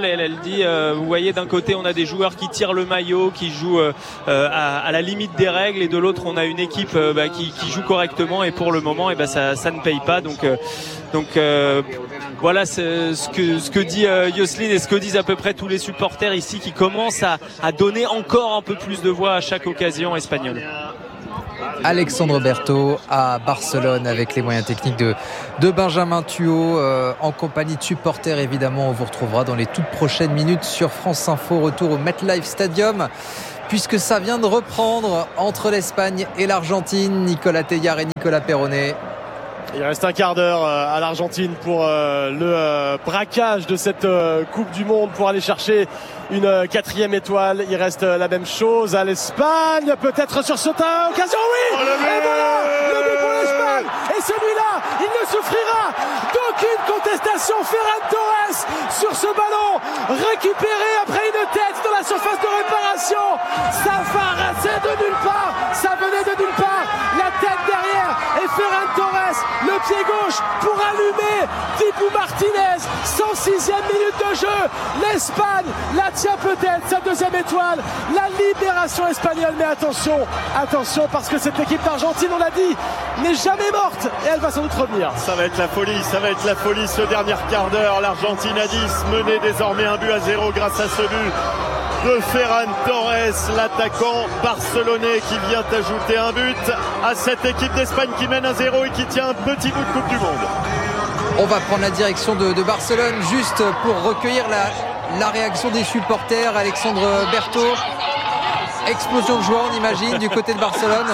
espagnole, elle, elle dit, euh, vous voyez, d'un côté on a des joueurs qui tirent le maillot, qui jouent euh, à, à la limite des règles, et de l'autre on a une équipe euh, bah, qui, qui joue correctement, et pour le moment, et bah, ça, ça ne paye pas. Donc, euh, donc euh, voilà ce, ce que ce que dit euh, Jocelyne et ce que disent à peu près tous les supporters ici, qui commencent à, à donner encore un peu plus de voix à chaque occasion espagnole. Alexandre Berto à Barcelone avec les moyens techniques de, de Benjamin Thuot euh, en compagnie de supporters évidemment. On vous retrouvera dans les toutes prochaines minutes sur France Info. Retour au MetLife Stadium puisque ça vient de reprendre entre l'Espagne et l'Argentine. Nicolas Teilhard et Nicolas Perronnet. Il reste un quart d'heure à l'Argentine pour le braquage de cette Coupe du Monde, pour aller chercher une quatrième étoile. Il reste la même chose à l'Espagne, peut-être sur ce tas. Occasion, oui. Oh, et voilà le but pour l'Espagne. Et celui-là, il ne souffrira d'aucune contestation. Ferran Torres sur ce ballon récupéré après une tête dans la surface de réparation. Ça paraissait de nulle part, ça venait de nulle part. La tête derrière et Ferran Torres, le pied gauche pour allumer Dibu Martinez. cent sixième minute de jeu. L'Espagne la tient peut-être, sa deuxième étoile. La libération espagnole. Mais attention, attention, parce que cette équipe d'Argentine, on l'a dit, n'est jamais morte et elle va sans doute revenir. Ça va être la folie, ça va être la folie ce dernier quart d'heure. L'Argentine à dix, menée désormais un but à zéro grâce à ce but de Ferran Torres, l'attaquant barcelonais, qui vient ajouter un but à cette équipe d'Espagne qui mène à zéro et qui tient un petit bout de Coupe du Monde. On va prendre la direction de, de Barcelone juste pour recueillir la, la réaction des supporters. Alexandre Berto, explosion de joie on imagine du côté de Barcelone.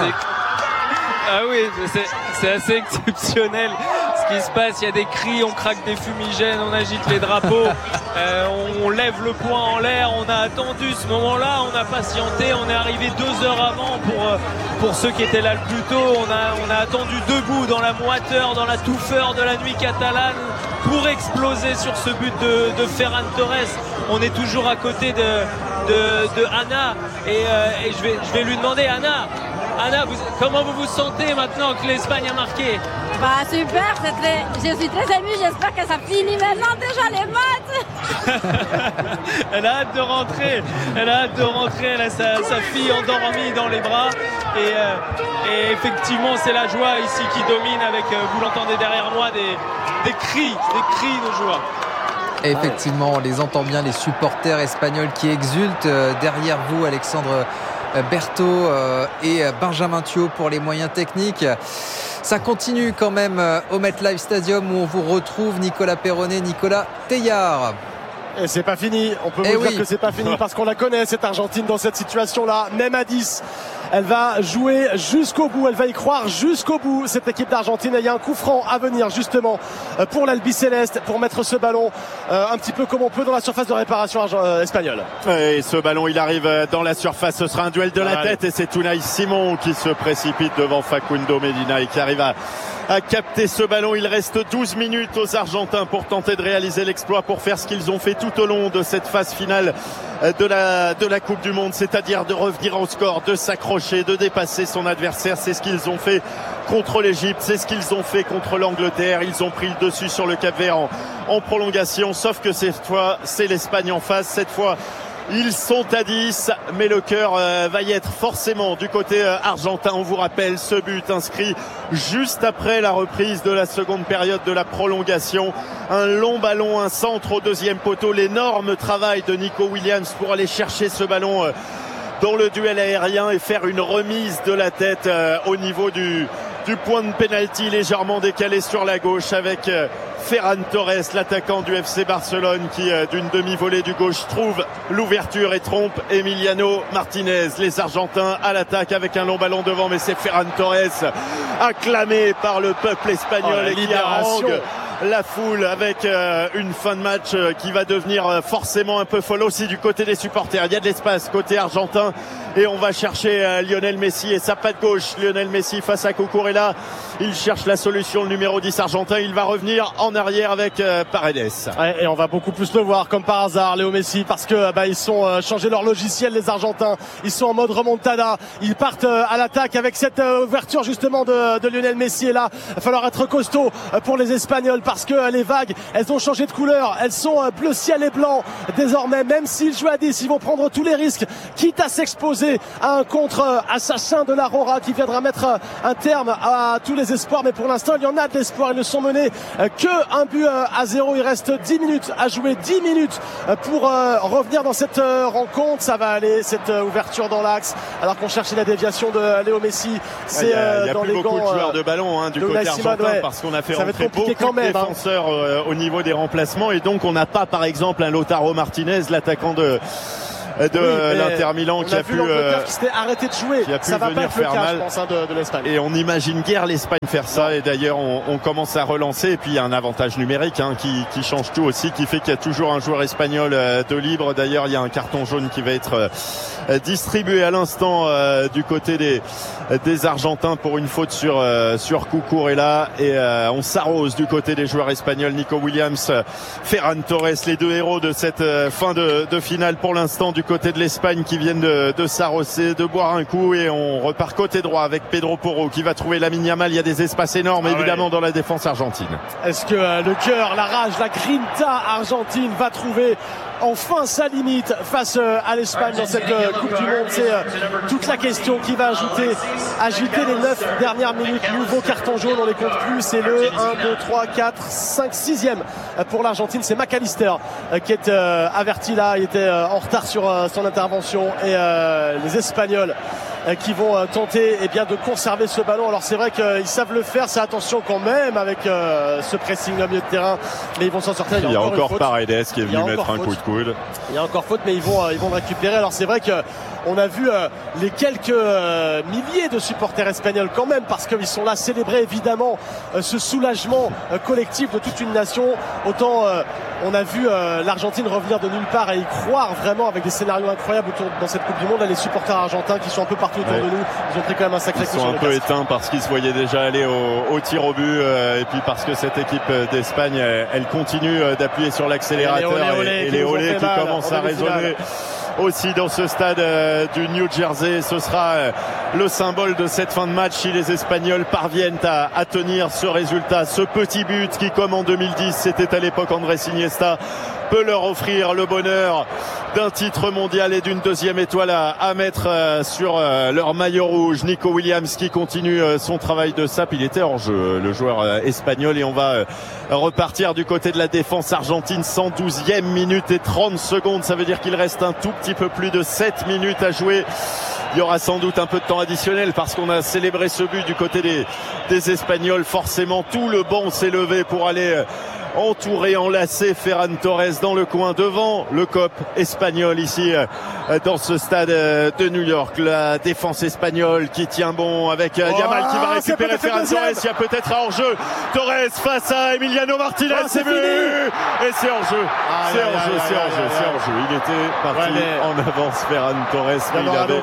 Ah oui, c'est, c'est assez exceptionnel ce qui se passe. Il y a des cris, on craque des fumigènes, on agite les drapeaux, euh, on, on lève le poing en l'air. On a attendu ce moment-là, on a patienté, on est arrivé deux heures avant pour, pour ceux qui étaient là le plus tôt. On a, on a attendu debout dans la moiteur, dans la touffeur de la nuit catalane pour exploser sur ce but de, de Ferran Torres. On est toujours à côté de, de, de Anna et, euh, et je, vais, je vais lui demander, Anna, Anna, vous, comment vous vous sentez maintenant que l'Espagne a marqué? Bah super, c'est très, je suis très émue, j'espère que ça finit maintenant déjà les maths. Elle a hâte de rentrer, elle a hâte de rentrer, elle a sa, sa fille endormie dans les bras et, euh, et effectivement c'est la joie ici qui domine avec, euh, vous l'entendez derrière moi, des, des cris, des cris de joie. Effectivement, on les entend bien, les supporters espagnols qui exultent. Euh, derrière vous, Alexandre Berto euh, et Benjamin Thuot pour les moyens techniques. Ça continue quand même euh, au MetLife Stadium où on vous retrouve Nicolas Perronnet, Nicolas Teilhard. Et c'est pas fini, on peut vous eh dire oui. que c'est pas fini parce qu'on la connaît cette Argentine dans cette situation-là, même à dix. Elle va jouer jusqu'au bout, elle va y croire jusqu'au bout, cette équipe d'Argentine. Il y a un coup franc à venir justement pour l'Albiceleste, pour mettre ce ballon euh, un petit peu comme on peut dans la surface de réparation euh, espagnole. Et ce ballon, il arrive dans la surface, ce sera un duel de la Allez. tête et c'est Unai Simon qui se précipite devant Facundo Medina et qui arrive à, à capter ce ballon. Il reste douze minutes aux Argentins pour tenter de réaliser l'exploit, pour faire ce qu'ils ont fait tout au long de cette phase finale de la, de la Coupe du Monde, c'est-à-dire de revenir au score, de s'accrocher, de dépasser son adversaire. C'est ce qu'ils ont fait contre l'Égypte, c'est ce qu'ils ont fait contre l'Angleterre. Ils ont pris le dessus sur le Cap-Vert en, en prolongation, sauf que cette fois, c'est l'Espagne en face. Cette fois, ils sont à dix, mais le cœur euh, va y être forcément du côté euh, argentin. On vous rappelle ce but inscrit juste après la reprise de la seconde période de la prolongation. Un long ballon, un centre au deuxième poteau. L'énorme travail de Nico Williams pour aller chercher ce ballon euh, dans le duel aérien et faire une remise de la tête euh, au niveau du, du point de pénalty légèrement décalé sur la gauche avec euh, Ferran Torres, l'attaquant du F C Barcelone, qui euh, d'une demi-volée du gauche trouve l'ouverture et trompe Emiliano Martinez. Les Argentins à l'attaque avec un long ballon devant, mais c'est Ferran Torres acclamé par le peuple espagnol oh, et qui harangue la foule avec euh, une fin de match euh, qui va devenir euh, forcément un peu folle aussi du côté des supporters. Il y a de l'espace côté argentin et on va chercher euh, Lionel Messi et sa patte gauche. Lionel Messi face à Cucurella Il cherche la solution, le numéro dix argentin. Il va revenir en arrière avec euh, Paredes. Ouais, et on va beaucoup plus le voir comme par hasard, Léo Messi, parce que bah, ils sont euh, changé leur logiciel, les Argentins. Ils sont en mode remontada. Ils partent euh, à l'attaque avec cette euh, ouverture justement de, de Lionel Messi. Et là, il va falloir être costaud euh, pour les Espagnols parce que euh, les vagues, elles ont changé de couleur. Elles sont euh, bleu ciel et blanc désormais. Même s'ils jouent à dix, ils vont prendre tous les risques, quitte à s'exposer à un contre-assassin de l'Aurora qui viendra mettre euh, un terme à tous les espoirs. Mais pour l'instant, il y en a de l'espoir. Ils ne sont menés euh, que un but euh, à zéro. Il reste dix minutes à jouer, dix minutes euh, pour euh, revenir dans cette euh, rencontre. Ça va aller, cette euh, ouverture dans l'axe, alors qu'on cherchait la déviation de Léo Messi. C'est euh, il y a, dans plus les beaucoup gants, de joueurs de ballon hein, du côté argentin, ouais. Parce qu'on a fait ça rentrer beaucoup quand même, de défenseurs hein. euh, au niveau des remplacements, et donc on n'a pas par exemple un Lautaro Martinez, l'attaquant de de oui, l'Inter Milan qui a, a pu euh, qui s'était arrêté de jouer. Qui a pu ça va venir pas faire cas, mal je pense, hein, de, de l'Espagne. Et on imagine guère l'Espagne faire ça. Et d'ailleurs on, on commence à relancer. Et puis il y a un avantage numérique hein, qui, qui change tout aussi, qui fait qu'il y a toujours un joueur espagnol euh, de libre. D'ailleurs il y a un carton jaune qui va être euh, distribué à l'instant euh, du côté des des Argentins pour une faute sur euh, sur Cucurella. Et euh, on s'arrose du côté des joueurs espagnols. Nico Williams, Ferran Torres, les deux héros de cette euh, fin de, de finale pour l'instant du côté de l'Espagne, qui viennent de, de s'arroser, de boire un coup. Et on repart côté droit avec Pedro Porro qui va trouver Lamine Yamal. Il y a des espaces énormes ah évidemment ouais. dans la défense argentine. Est-ce que euh, le cœur, la rage, la grinta argentine va trouver enfin sa limite face euh, à l'Espagne dans cette euh, Coupe du Monde? C'est euh, toute la question qui va ajouter, agiter les neuf dernières minutes. Nouveau carton jaune, on les compte plus. C'est le un, deux, trois, quatre, cinq, sixième pour l'Argentine. C'est McAllister euh, qui est euh, averti là. Il était euh, en retard sur euh, son intervention. Et euh, les Espagnols euh, qui vont euh, tenter eh bien, de conserver ce ballon. Alors c'est vrai qu'ils savent le faire. C'est attention quand même avec euh, ce pressing au milieu de terrain. Mais ils vont s'en sortir. Il y a, Il y a encore, encore Paredes qui est venu mettre un faute. coup de coude. Il y a encore faute, mais ils vont, euh, ils vont le récupérer. Alors c'est vrai que on a vu euh, les quelques euh, milliers de supporters espagnols quand même, parce qu'ils sont là célébrer évidemment euh, ce soulagement euh, collectif de toute une nation. Autant euh, on a vu euh, l'Argentine revenir de nulle part et y croire vraiment avec des scénarios incroyables autour dans cette Coupe du Monde. Là, les supporters argentins qui sont un peu partout autour ouais. de nous, ils ont pris quand même un sacré coup. Ils sont un peu casque. éteints parce qu'ils se voyaient déjà aller au, au tir au but euh, et puis parce que cette équipe d'Espagne, elle, elle continue d'appuyer sur l'accélérateur et, et, et les olés qui, qui commencent à résonner aussi dans ce stade euh, du New Jersey. Ce sera euh, le symbole de cette fin de match si les Espagnols parviennent à, à tenir ce résultat, ce petit but qui, comme en deux mille dix, c'était à l'époque Andrés Iniesta, peut leur offrir le bonheur d'un titre mondial et d'une deuxième étoile à, à mettre euh, sur euh, leur maillot rouge. Nico Williams qui continue euh, son travail de sape. Il était hors jeu, le joueur euh, espagnol, et on va euh, repartir du côté de la défense argentine. Cent douzième minute et trente secondes. Ça veut dire qu'il reste un tout petit peu plus de sept minutes à jouer. Il y aura sans doute un peu de temps additionnel parce qu'on a célébré ce but du côté des, des Espagnols. Forcément, tout le banc s'est levé pour aller euh, entouré, enlacé Ferran Torres dans le coin devant le C O P espagnol ici euh, dans ce stade euh, de New York. La défense espagnole qui tient bon avec euh, Yamal oh, qui va récupérer Ferran Torres. Il y a peut-être un hors-jeu. Torres face à Emiliano Martinez. Oh, c'est vu et c'est hors-jeu. Ah, c'est hors-jeu, c'est hors-jeu, c'est hors-jeu. Il était parti ouais, mais... en avance Ferran Torres, mais il avait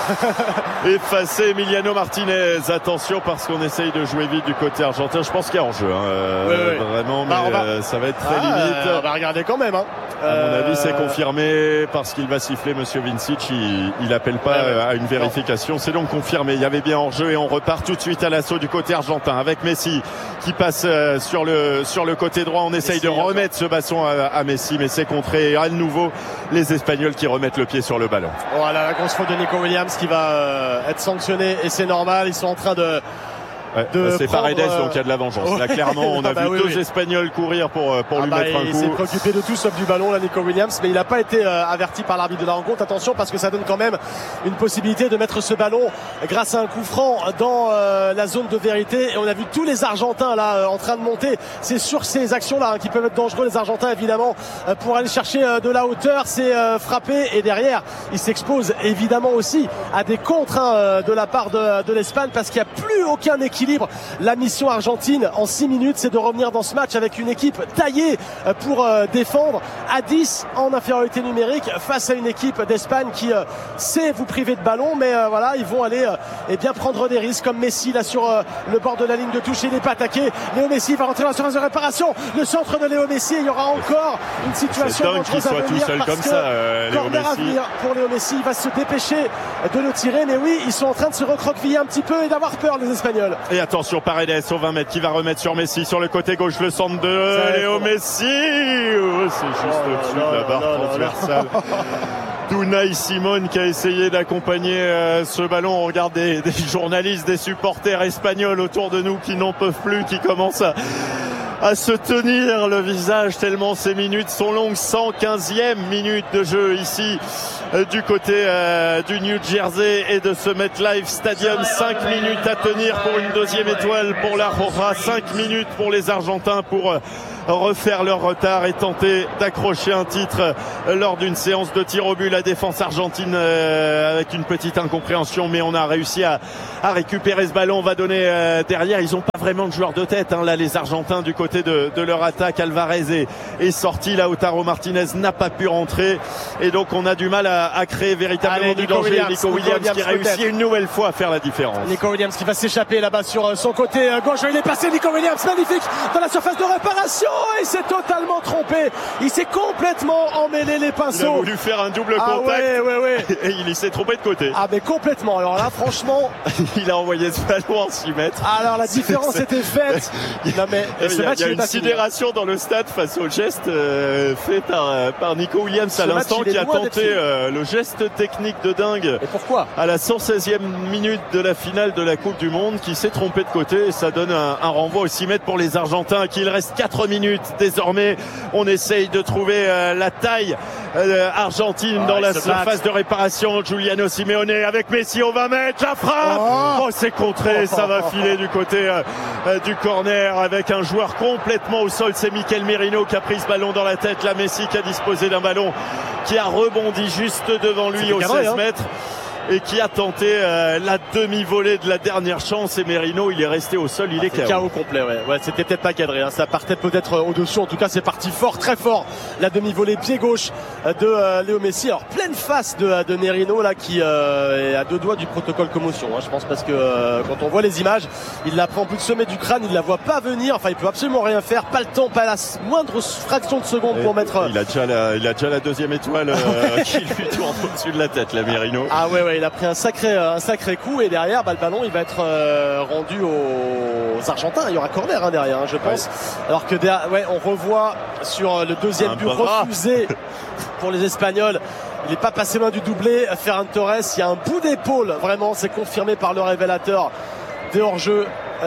effacé Emiliano Martinez. Attention parce qu'on essaye de jouer vite du côté argentin. Je pense qu'il y a hors-jeu. Hein. Euh, oui, oui. Vraiment, mais bah, va... euh, ça va être très ah, limite. Euh, on va regarder quand même. Hein. À euh... mon avis, c'est confirmé parce qu'il va siffler Monsieur Vincic. Il, il appelle pas ouais, ouais. à une vérification. C'est donc confirmé. Il y avait bien hors-jeu et on repart tout de suite à l'assaut du côté argentin avec Messi qui passe euh, sur le sur le côté droit. On essaye Messi, de remettre ce bâton à, à Messi, mais c'est contré. Et à nouveau, les Espagnols qui remettent le pied sur le ballon. Voilà la grosse faute de Nico Williams qui va euh, être sanctionné et c'est normal. Ils sont en train de Ouais, c'est Paredes, euh... donc il y a de la vengeance. Ouais. Là, clairement, on a ah bah vu oui, deux oui. Espagnols courir pour, pour ah lui bah mettre un coup. Il s'est préoccupé de tout sauf du ballon, là, Nico Williams, mais il n'a pas été euh, averti par l'arbitre de la rencontre. Attention, parce que ça donne quand même une possibilité de mettre ce ballon grâce à un coup franc dans euh, la zone de vérité. Et on a vu tous les Argentins là euh, en train de monter. C'est sur ces actions-là hein, qui peuvent être dangereux, les Argentins, évidemment, euh, pour aller chercher euh, de la hauteur. C'est euh, frappé et derrière, il s'expose évidemment aussi à des contres hein, de la part de, de l'Espagne parce qu'il n'y a plus aucun équipe déséquilibre. La mission argentine en six minutes, c'est de revenir dans ce match avec une équipe taillée pour euh, défendre à dix en infériorité numérique face à une équipe d'Espagne qui euh, sait vous priver de ballon, mais euh, voilà, ils vont aller euh, eh bien prendre des risques comme Messi là sur euh, le bord de la ligne de touche. Il n'est pas attaqué. Léo Messi va rentrer dans la surface de réparation. Le centre de Léo Messi, il y aura encore une situation dangereuse à venir seul parce comme que ça, euh, corner à venir pour Léo Messi. Il va se dépêcher de le tirer, mais oui, ils sont en train de se recroqueviller un petit peu et d'avoir peur, les Espagnols. Et attention, Paredes au vingt mètres qui va remettre sur Messi sur le côté gauche, le centre de ça Léo Messi. Oh, c'est juste oh, au-dessus de la barre transversale. Unai Simon qui a essayé d'accompagner euh, ce ballon. On regarde des, des journalistes, des supporters espagnols autour de nous qui n'en peuvent plus, qui commencent à à se tenir le visage tellement ces minutes sont longues. Cent quinzième minute de jeu ici euh, du côté euh, du New Jersey et de ce MetLife Stadium. Cinq minutes à tenir pour une deuxième étoile pour la Roja. Cinq minutes pour les Argentins pour euh, refaire leur retard et tenter d'accrocher un titre euh, lors d'une séance de tir au but. La défense argentine euh, avec une petite incompréhension, mais on a réussi à, à récupérer ce ballon. On va donner euh, derrière. Ils n'ont pas vraiment de joueurs de tête hein, là, les Argentins, du côté de, de leur attaque. Alvarez est, est sorti. Lautaro Martinez n'a pas pu rentrer et donc on a du mal à, à créer véritablement Allez, du Nico danger. Williams, Nico Williams, Nico Williams qui réussit une nouvelle fois à faire la différence. Nico Williams qui va s'échapper là-bas sur son côté gauche. Il est passé, Nico Williams, magnifique dans la surface de réparation. Il s'est totalement trompé. Il s'est complètement emmêlé les pinceaux. Il a voulu faire un double ah, contact ouais, ouais, ouais. et il s'est trompé de côté. Ah mais complètement. Alors là franchement il a envoyé ce ballon en six mètres. Alors la différence était faite. Non mais ce il y a, match, il y a une sidération dans le stade face au geste euh, fait par, par Nico Williams ce à l'instant, qui a tenté euh, le geste technique de dingue. Et pourquoi à la cent seizième minute de la finale de la Coupe du Monde, qui s'est trompé de côté et ça donne un, un renvoi au six mètres pour les Argentins. Qu'il reste quatre minutes désormais. On essaye de trouver euh, la taille euh, argentine oh, dans la surface de réparation. Giuliano Simeone avec Messi au vingt mètres. La frappe oh, oh c'est contré. Ça va filer du côté euh, euh, du corner avec un joueur complètement au sol. C'est Mikel Merino qui a pris ce ballon dans la tête. Là, Messi qui a disposé d'un ballon qui a rebondi juste devant lui au seize mètres. Et qui a tenté euh, la demi-volée de la dernière chance. Et Merino, il est resté au sol, il ah, est K O. K O complet, ouais. ouais c'était peut-être pas cadré, hein. Ça partait peut-être euh, au-dessus. En tout cas, c'est parti fort, très fort. La demi-volée pied gauche euh, de euh, Léo Messi. Alors, pleine face de, de Merino, là, qui euh, est à deux doigts du protocole commotion, hein, je pense, parce que euh, quand on voit les images, il la prend plus de sommet du crâne, il la voit pas venir. Enfin, il peut absolument rien faire. Pas le temps, pas la moindre fraction de seconde et pour mettre. Euh... Il a déjà la, il a déjà la deuxième étoile euh, qui lui tourne au-dessus de la tête, la Merino. Ah ouais, ouais. Il a pris un sacré, un sacré coup et derrière, bah, le ballon, il va être euh, rendu aux Argentins. Il y aura corner hein, derrière, hein, je pense. Ouais. Alors que derrière, ouais, on revoit sur le deuxième un but bras. refusé pour les Espagnols. Il n'est pas passé loin du doublé. Ferran Torres, il y a un bout d'épaule. Vraiment, c'est confirmé par le révélateur de hors-jeu.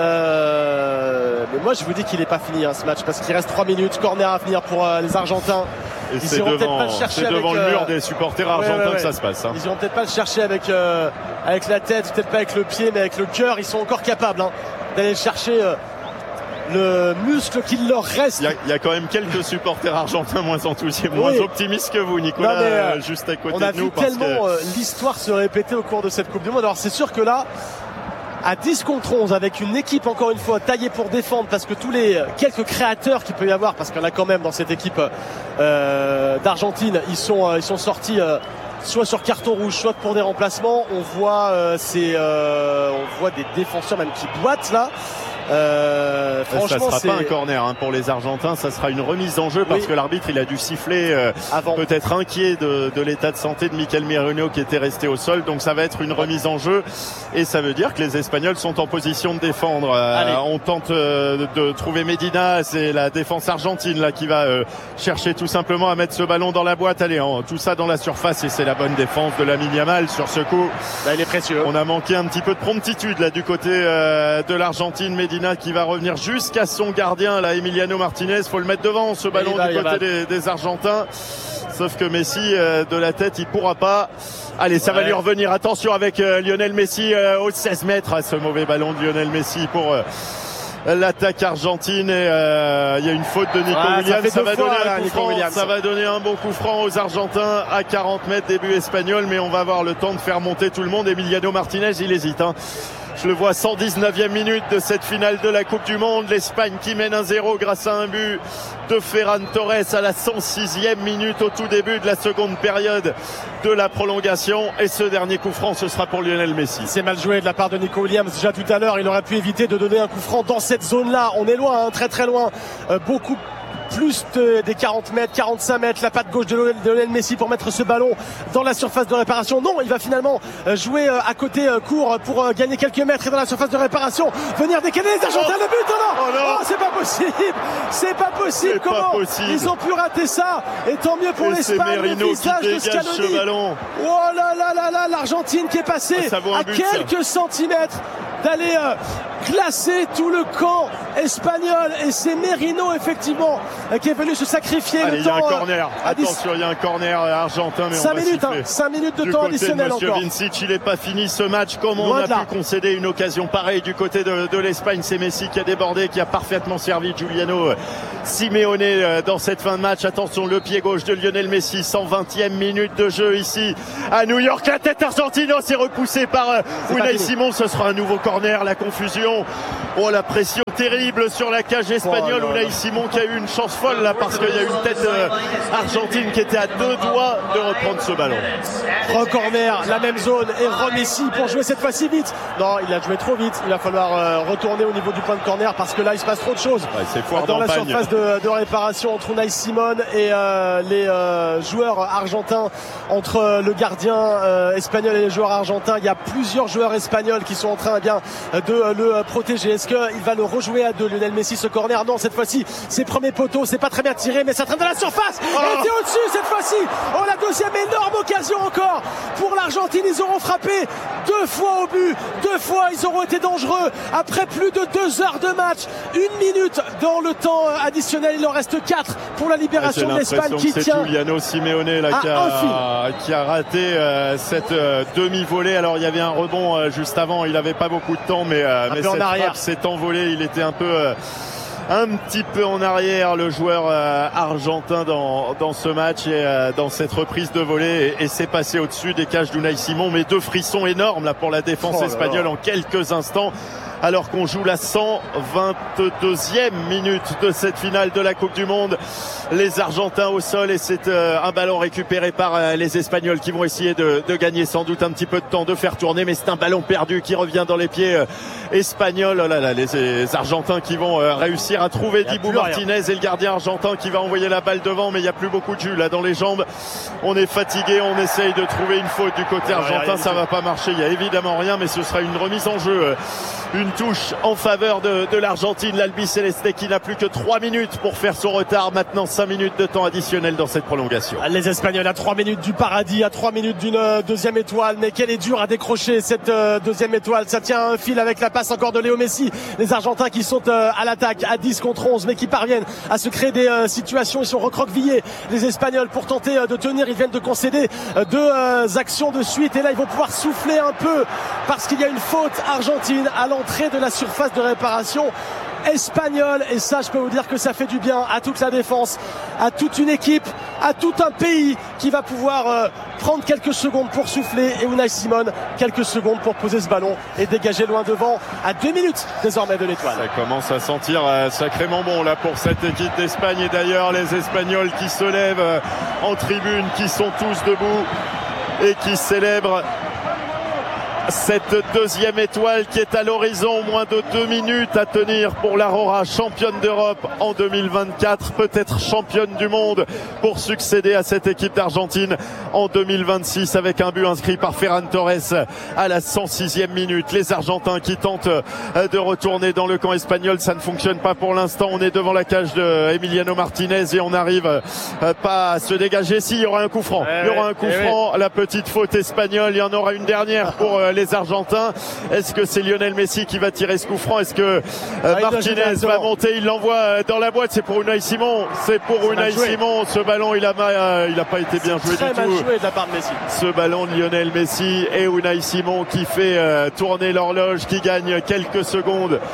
Euh, mais moi, je vous dis qu'il n'est pas fini hein, ce match parce qu'il reste trois minutes. Corner à venir pour euh, les Argentins. Et c'est devant, pas le, c'est devant avec, le mur des supporters argentins ouais, ouais, ouais. que ça se passe. Hein. Ils iront peut-être pas le chercher avec euh, avec la tête, peut-être pas avec le pied, mais avec le cœur. Ils sont encore capables hein, d'aller le chercher. Euh, le muscle qu'il leur reste. Il y, a, il y a quand même quelques supporters argentins moins enthousiastes, oui. moins optimistes que vous, Nicolas, non, mais, euh, juste à côté on a de nous. On a vu parce tellement que... euh, l'histoire se répéter au cours de cette Coupe du Monde. Alors c'est sûr que là, à dix contre onze, avec une équipe encore une fois taillée pour défendre, parce que tous les quelques créateurs qu'il peut y avoir, parce qu'il y en a quand même dans cette équipe euh, d'Argentine, ils sont euh, ils sont sortis euh, soit sur carton rouge, soit pour des remplacements. On voit euh, ces, euh, on voit des défenseurs même qui boitent là. Euh, franchement, ça sera c'est... pas un corner hein, pour les Argentins, ça sera une remise en jeu parce oui. que l'arbitre il a dû siffler euh, avant, peut-être inquiet de, de l'état de santé de Mikel Merino qui était resté au sol, donc ça va être une remise en jeu et ça veut dire que les Espagnols sont en position de défendre. Euh, on tente euh, de trouver Medina, c'est la défense argentine là qui va euh, chercher tout simplement à mettre ce ballon dans la boîte. Allez, hein, tout ça dans la surface et c'est la bonne défense de Lamine Yamal sur ce coup. Là, il est précieux. On a manqué un petit peu de promptitude là du côté euh, de l'Argentine. Medina qui va revenir jusqu'à son gardien là, Emiliano Martinez, faut le mettre devant ce ballon va, du côté des, des Argentins, sauf que Messi euh, de la tête il pourra pas. Allez, ça ouais. va lui revenir, attention avec euh, Lionel Messi euh, au seize mètres, ce mauvais ballon de Lionel Messi pour euh, l'attaque argentine et il euh, y a une faute de Nico ouais, Williams, ça, ça, va fois, donner là, un coup franc, ça va donner un bon coup franc aux Argentins à quarante mètres, début espagnol, mais on va avoir le temps de faire monter tout le monde. Emiliano Martinez il hésite hein. Je le vois, cent dix-neuvième minute de cette finale de la Coupe du Monde. L'Espagne qui mène un zéro grâce à un but de Ferran Torres à la cent sixième minute au tout début de la seconde période de la prolongation. Et ce dernier coup franc, ce sera pour Lionel Messi. C'est mal joué de la part de Nico Williams. Déjà tout à l'heure, il aurait pu éviter de donner un coup franc dans cette zone-là. On est loin, hein, très très loin. Euh, beaucoup plus de, des quarante mètres, quarante-cinq mètres, la patte gauche de Lionel Messi pour mettre ce ballon dans la surface de réparation. Non, il va finalement jouer à côté court pour gagner quelques mètres et dans la surface de réparation venir décaler les Argentins. Le but, oh non, oh non. Oh, c'est pas possible, c'est pas possible. C'est Comment pas possible. Ils ont pu rater ça? Et tant mieux pour l'Espagne. Le visage de Scaloni. Oh là là là là, l'Argentine qui est passée oh, à but, quelques ça. centimètres d'aller euh, glacer tout le camp espagnol. Et c'est Merino effectivement qui est venu se sacrifier. Allez, le il y a temps, un corner. euh, Attention, il y a un corner argentin. Mais cinq on minutes, va hein, cinq minutes de du temps côté additionnel de Monsieur encore. Vincic, il n'est pas fini ce match. Comment Loin on a de là. pu concéder une occasion pareille du côté de, de l'Espagne? C'est Messi qui a débordé, qui a parfaitement servi Giuliano Simeone dans cette fin de match. Attention, le pied gauche de Lionel Messi, cent vingtième minute de jeu ici à New York. La tête argentine, oh, c'est repoussé par Unai Simon. Ce sera un nouveau corner. La confusion. Oh, la pression terrible sur la cage espagnole. Oh, Unai Simon qui a eu une chance folle là parce qu'il y a une tête euh, argentine qui était à deux doigts de reprendre ce ballon. Re-corner, la même zone et re-Messi pour jouer cette fois-ci vite. Non, il a joué trop vite. Il va falloir euh, retourner au niveau du point de corner parce que là il se passe trop de choses. Ouais, c'est foire dans la d'Empagne. surface de, de réparation entre Unai Simon et euh, les euh, joueurs argentins, entre euh, le gardien euh, espagnol et les joueurs argentins. Il y a plusieurs joueurs espagnols qui sont en train eh bien, de euh, le protéger. Est-ce qu'il va le rejouer à deux, Lionel Messi, ce corner? Non, cette fois-ci c'est premier poteau, c'est pas très bien tiré mais ça traîne dans la surface. Oh. Et c'est au-dessus cette fois-ci. Oh, la deuxième énorme occasion encore pour l'Argentine. Ils auront frappé deux fois au but, deux fois ils auront été dangereux après plus de deux heures de match. Une minute dans le temps additionnel, il en reste quatre pour la libération de l'Espagne qui c'est tient. C'est Giuliano Simeone là, qui, a, qui a raté euh, cette euh, demi-volée. Alors il y avait un rebond euh, juste avant, il n'avait pas beaucoup de temps mais, euh, mais cette frappe s'est envolée. Il était un peu euh, un petit peu en arrière, le joueur euh, argentin dans, dans ce match et euh, dans cette reprise de volée, et, et c'est passé au-dessus des cages d'Unai Simon. Mais deux frissons énormes là pour la défense oh espagnole en quelques instants, alors qu'on joue la cent vingt-deuxième minute de cette finale de la Coupe du Monde. Les Argentins au sol et c'est euh, un ballon récupéré par euh, les Espagnols qui vont essayer de, de gagner sans doute un petit peu de temps, de faire tourner, mais c'est un ballon perdu qui revient dans les pieds euh, espagnols. Oh là là, les, les Argentins qui vont euh, réussir à trouver Dibu Martinez et le gardien argentin qui va envoyer la balle devant, mais il n'y a plus beaucoup de jus là dans les jambes. On est fatigué, on essaye de trouver une faute du côté argentin, ça va pas marcher, il y a évidemment rien, mais ce sera une remise en jeu, euh, une touche en faveur de, de l'Argentine, l'Albiceleste qui n'a plus que trois minutes pour faire son retard. Maintenant cinq minutes de temps additionnel dans cette prolongation. Les Espagnols à trois minutes du paradis, à trois minutes d'une euh, deuxième étoile, mais quelle est dure à décrocher cette euh, deuxième étoile. Ça tient un fil avec la passe encore de Léo Messi. Les Argentins qui sont euh, à l'attaque à dix contre onze, mais qui parviennent à se créer des euh, situations. Ils sont recroquevillés, les Espagnols, pour tenter euh, de tenir. Ils viennent de concéder euh, deux euh, actions de suite et là ils vont pouvoir souffler un peu parce qu'il y a une faute argentine à l'entrée de la surface de réparation espagnole, et ça je peux vous dire que ça fait du bien à toute la défense, à toute une équipe, à tout un pays qui va pouvoir euh, prendre quelques secondes pour souffler, et Unai Simon quelques secondes pour poser ce ballon et dégager loin devant à deux minutes désormais de l'étoile. Ça commence à sentir euh, sacrément bon là pour cette équipe d'Espagne, et d'ailleurs les Espagnols qui se lèvent euh, en tribune, qui sont tous debout et qui célèbrent cette deuxième étoile qui est à l'horizon. Moins de deux minutes à tenir pour l'Aurora, championne d'Europe en deux mille vingt-quatre, peut-être championne du monde pour succéder à cette équipe d'Argentine en deux mille vingt-six, avec un but inscrit par Ferran Torres à la cent sixième minute. Les Argentins qui tentent de retourner dans le camp espagnol, ça ne fonctionne pas pour l'instant. On est devant la cage de Emiliano Martinez et on n'arrive pas à se dégager. Si, il y aura un coup franc, il y aura un coup franc, la petite faute espagnole. Il y en aura une dernière pour les Argentins. Est-ce que c'est Lionel Messi qui va tirer ce coup franc? Est-ce que euh, ah, Martinez va monter? Il l'envoie dans la boîte. C'est pour Unai Simon. C'est pour Unai Simon. Ce ballon, il a, euh, il a pas été bien joué très du mal tout. Joué de la part de Messi. Ce ballon de Lionel Messi et Unai Simon qui fait euh, tourner l'horloge, qui gagne quelques secondes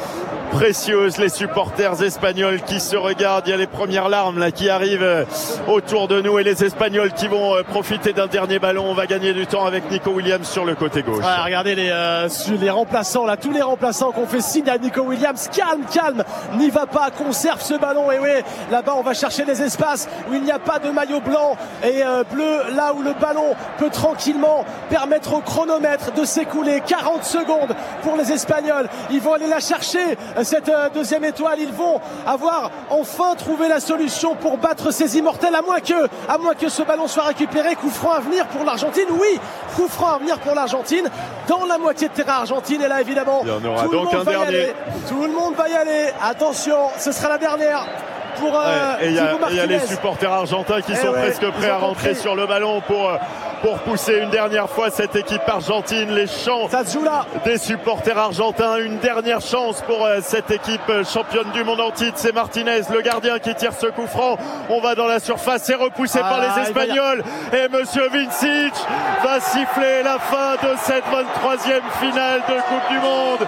précieuse. Les supporters espagnols qui se regardent, il y a les premières larmes là qui arrivent autour de nous et les Espagnols qui vont profiter d'un dernier ballon. On va gagner du temps avec Nico Williams sur le côté gauche. Ouais, regardez les, euh, les remplaçants là, tous les remplaçants qu'on fait signe à Nico Williams. Calme, calme, n'y va pas, conserve ce ballon. Et oui, là-bas on va chercher les espaces où il n'y a pas de maillot blanc et euh, bleu, là où le ballon peut tranquillement permettre au chronomètre de s'écouler. quarante secondes pour les Espagnols. Ils vont aller la chercher, cette euh, deuxième étoile. Ils vont avoir enfin trouvé la solution pour battre ces immortels, à moins que, à moins que ce ballon soit récupéré. Coup franc à venir pour l'Argentine. Oui, coup franc à venir pour l'Argentine dans la moitié de terrain argentine. Et là, évidemment, il y en aura tout donc le monde un va y dernier. aller. Tout le monde va y aller. Attention, ce sera la dernière. Pour, euh, ouais, et il y, y a les supporters argentins qui et sont ouais, presque prêts à rentrer sur le ballon pour, pour pousser une dernière fois cette équipe argentine. Les chants des supporters argentins, une dernière chance pour euh, cette équipe championne du monde en titre. C'est Martinez, le gardien, qui tire ce coup franc. On va dans la surface, c'est repoussé ah, par les Espagnols a... et Monsieur Vincic va siffler la fin de cette vingt-troisième finale de Coupe du Monde.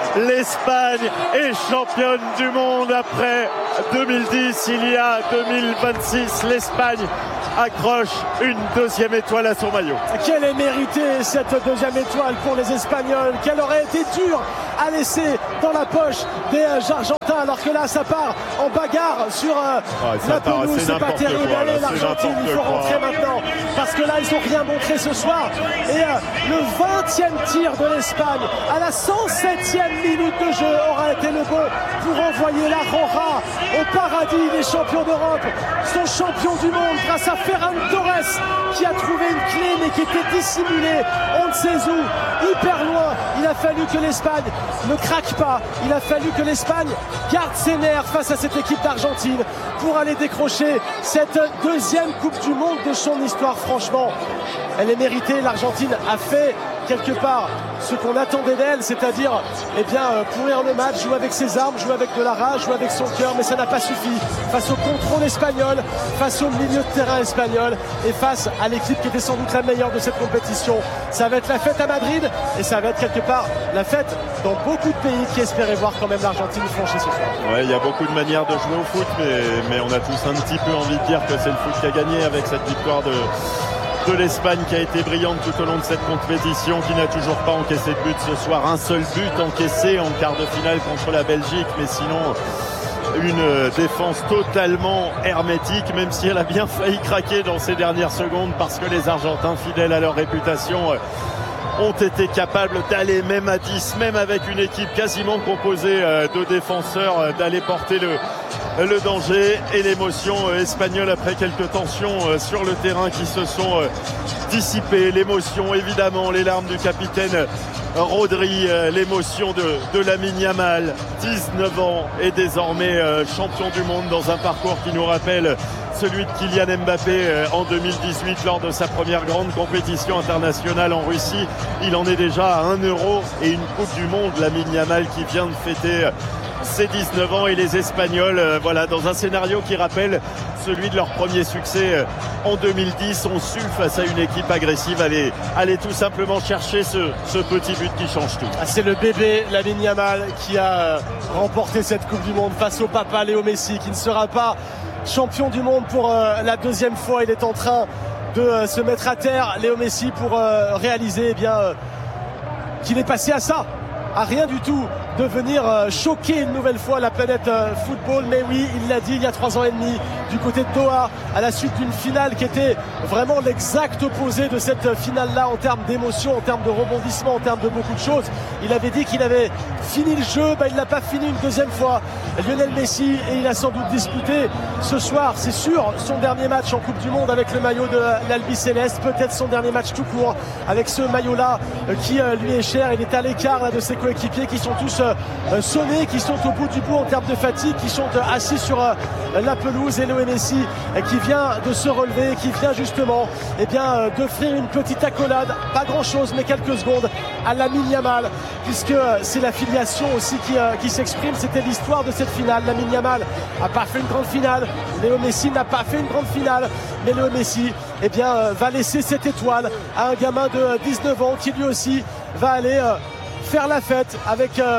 L'Espagne est championne du monde après deux mille dix. Il y a deux mille vingt-six, l'Espagne accroche une deuxième étoile à son maillot. Quelle est méritée cette deuxième étoile pour les Espagnols. Quelle aurait été dure à laisser dans la poche des Argentins, alors que là ça part en bagarre sur euh, ah, la pelouse. C'est pas terrible. Allez, l'Argentine, il faut rentrer quoi. maintenant, parce que là ils n'ont rien montré ce soir. Et euh, le vingtième tir de l'Espagne à la cent septième minute de jeu aura été le bon pour envoyer la Roja au paradis. Les champions d'Europe sont champions du monde grâce à Ferran Torres, qui a trouvé une clé mais qui était dissimulée on ne sait où, hyper loin. Il a fallu que l'Espagne ne craque pas, il a fallu que l'Espagne garde ses nerfs face à cette équipe d'Argentine pour aller décrocher cette deuxième Coupe du Monde de son histoire. Franchement, elle est méritée. L'Argentine a fait quelque part ce qu'on attendait d'elle, c'est-à-dire eh bien, pourrir le match, jouer avec ses armes, jouer avec de la rage, jouer avec son cœur, mais ça n'a pas suffi face au contrôle espagnol, face au milieu de terrain espagnol et face à l'équipe qui était sans doute la meilleure de cette compétition. Ça va être la fête à Madrid et ça va être quelque part la fête dans beaucoup de pays qui espéraient voir quand même l'Argentine franchir ce soir. Ouais, il y a beaucoup de manières de jouer au foot, mais, mais on a tous un petit peu envie de dire que c'est le foot qui a gagné avec cette victoire de de l'Espagne qui a été brillante tout au long de cette compétition, qui n'a toujours pas encaissé de but ce soir. Un seul but encaissé en quart de finale contre la Belgique, mais sinon une défense totalement hermétique, même si elle a bien failli craquer dans ces dernières secondes, parce que les Argentins, fidèles à leur réputation, ont été capables d'aller même à dix, même avec une équipe quasiment composée de défenseurs, d'aller porter le le danger et l'émotion espagnole après quelques tensions sur le terrain qui se sont dissipées. L'émotion, évidemment, les larmes du capitaine Rodri, l'émotion de, de Lamine Yamal, dix-neuf ans et désormais champion du monde dans un parcours qui nous rappelle celui de Kylian Mbappé en deux mille dix-huit lors de sa première grande compétition internationale en Russie. Il en est déjà à un euro et une Coupe du Monde. Lamine Yamal qui vient de fêter ses dix-neuf ans, et les Espagnols, euh, voilà, dans un scénario qui rappelle celui de leur premier succès euh, en deux mille dix, ont su, face à une équipe agressive, aller, aller tout simplement chercher ce, ce petit but qui change tout. Ah, c'est le bébé Lamine Yamal qui a euh, remporté cette Coupe du Monde face au papa Léo Messi, qui ne sera pas champion du monde pour euh, la deuxième fois. Il est en train de euh, se mettre à terre, Léo Messi, pour euh, réaliser eh bien euh, qu'il est passé à ça, à rien du tout, de venir euh, choquer une nouvelle fois la planète euh, football. Mais oui, il l'a dit il y a trois ans et demi, du côté de Doha, à la suite d'une finale qui était vraiment l'exact opposé de cette finale-là en termes d'émotion, en termes de rebondissement, en termes de beaucoup de choses. Il avait dit qu'il avait fini le jeu, bah, il l'a pas fini une deuxième fois, Lionel Messi, et il a sans doute disputé ce soir, c'est sûr, son dernier match en Coupe du Monde avec le maillot de l'Albi Céleste, peut-être son dernier match tout court avec ce maillot-là euh, qui euh, lui est cher. Il est à l'écart là, de ses coéquipiers qui sont tous euh, sonnés, qui sont au bout du bout en termes de fatigue, qui sont euh, assis sur euh, la pelouse. Et Léo Messi euh, qui vient de se relever, qui vient justement eh bien, euh, d'offrir une petite accolade, pas grand-chose mais quelques secondes, à Lamine Yamal, puisque euh, c'est la filiation aussi qui, euh, qui s'exprime. C'était l'histoire de cette finale. Lamine Yamal n'a pas fait une grande finale, Léo Messi n'a pas fait une grande finale, mais Léo Messi eh bien, euh, va laisser cette étoile à un gamin de dix-neuf ans qui lui aussi va aller euh, faire la fête avec euh,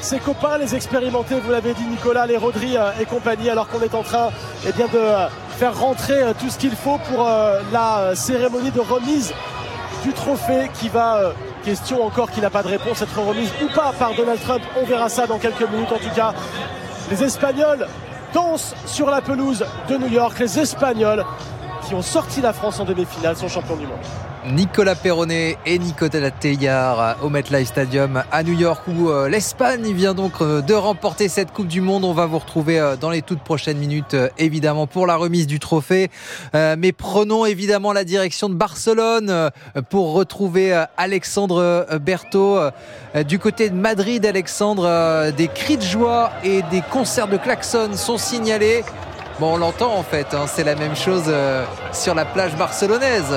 ses copains, les expérimentés, vous l'avez dit Nicolas, les Rodri et compagnie, alors qu'on est en train eh bien, de faire rentrer tout ce qu'il faut pour la cérémonie de remise du trophée qui va, question encore qui n'a pas de réponse, être remise ou pas par Donald Trump. On verra ça dans quelques minutes. En tout cas, les Espagnols dansent sur la pelouse de New York. Les Espagnols qui ont sorti la France en demi-finale sont champions du monde. Nicolas Perronnet et Nicolas Teilhard au MetLife Stadium à New York où euh, l'Espagne vient donc euh, de remporter cette Coupe du Monde. On va vous retrouver euh, dans les toutes prochaines minutes euh, évidemment pour la remise du trophée. Euh, mais prenons évidemment la direction de Barcelone euh, pour retrouver euh, Alexandre euh, Berthaud. Euh, du côté de Madrid, Alexandre, euh, des cris de joie et des concerts de klaxons sont signalés. Bon, on l'entend en fait, hein, c'est la même chose euh, sur la plage barcelonaise.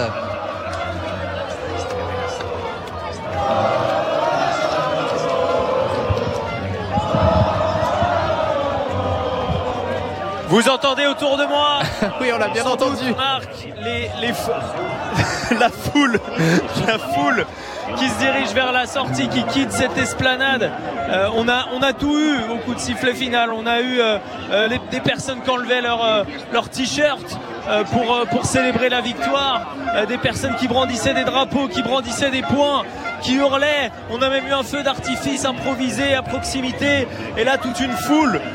Vous entendez autour de moi? Oui, on l'a bien entendu. Marc, les, les la foule, la foule qui se dirige vers la sortie, qui quitte cette esplanade. Euh, on a, on a tout eu au coup de sifflet final. On a eu euh, euh, les, des personnes qui enlevaient leur, euh, leur t-shirt euh, pour, euh, pour célébrer la victoire. Euh, des personnes qui brandissaient des drapeaux, qui brandissaient des poings, qui hurlaient. On a même eu un feu d'artifice improvisé à proximité. Et là, toute une foule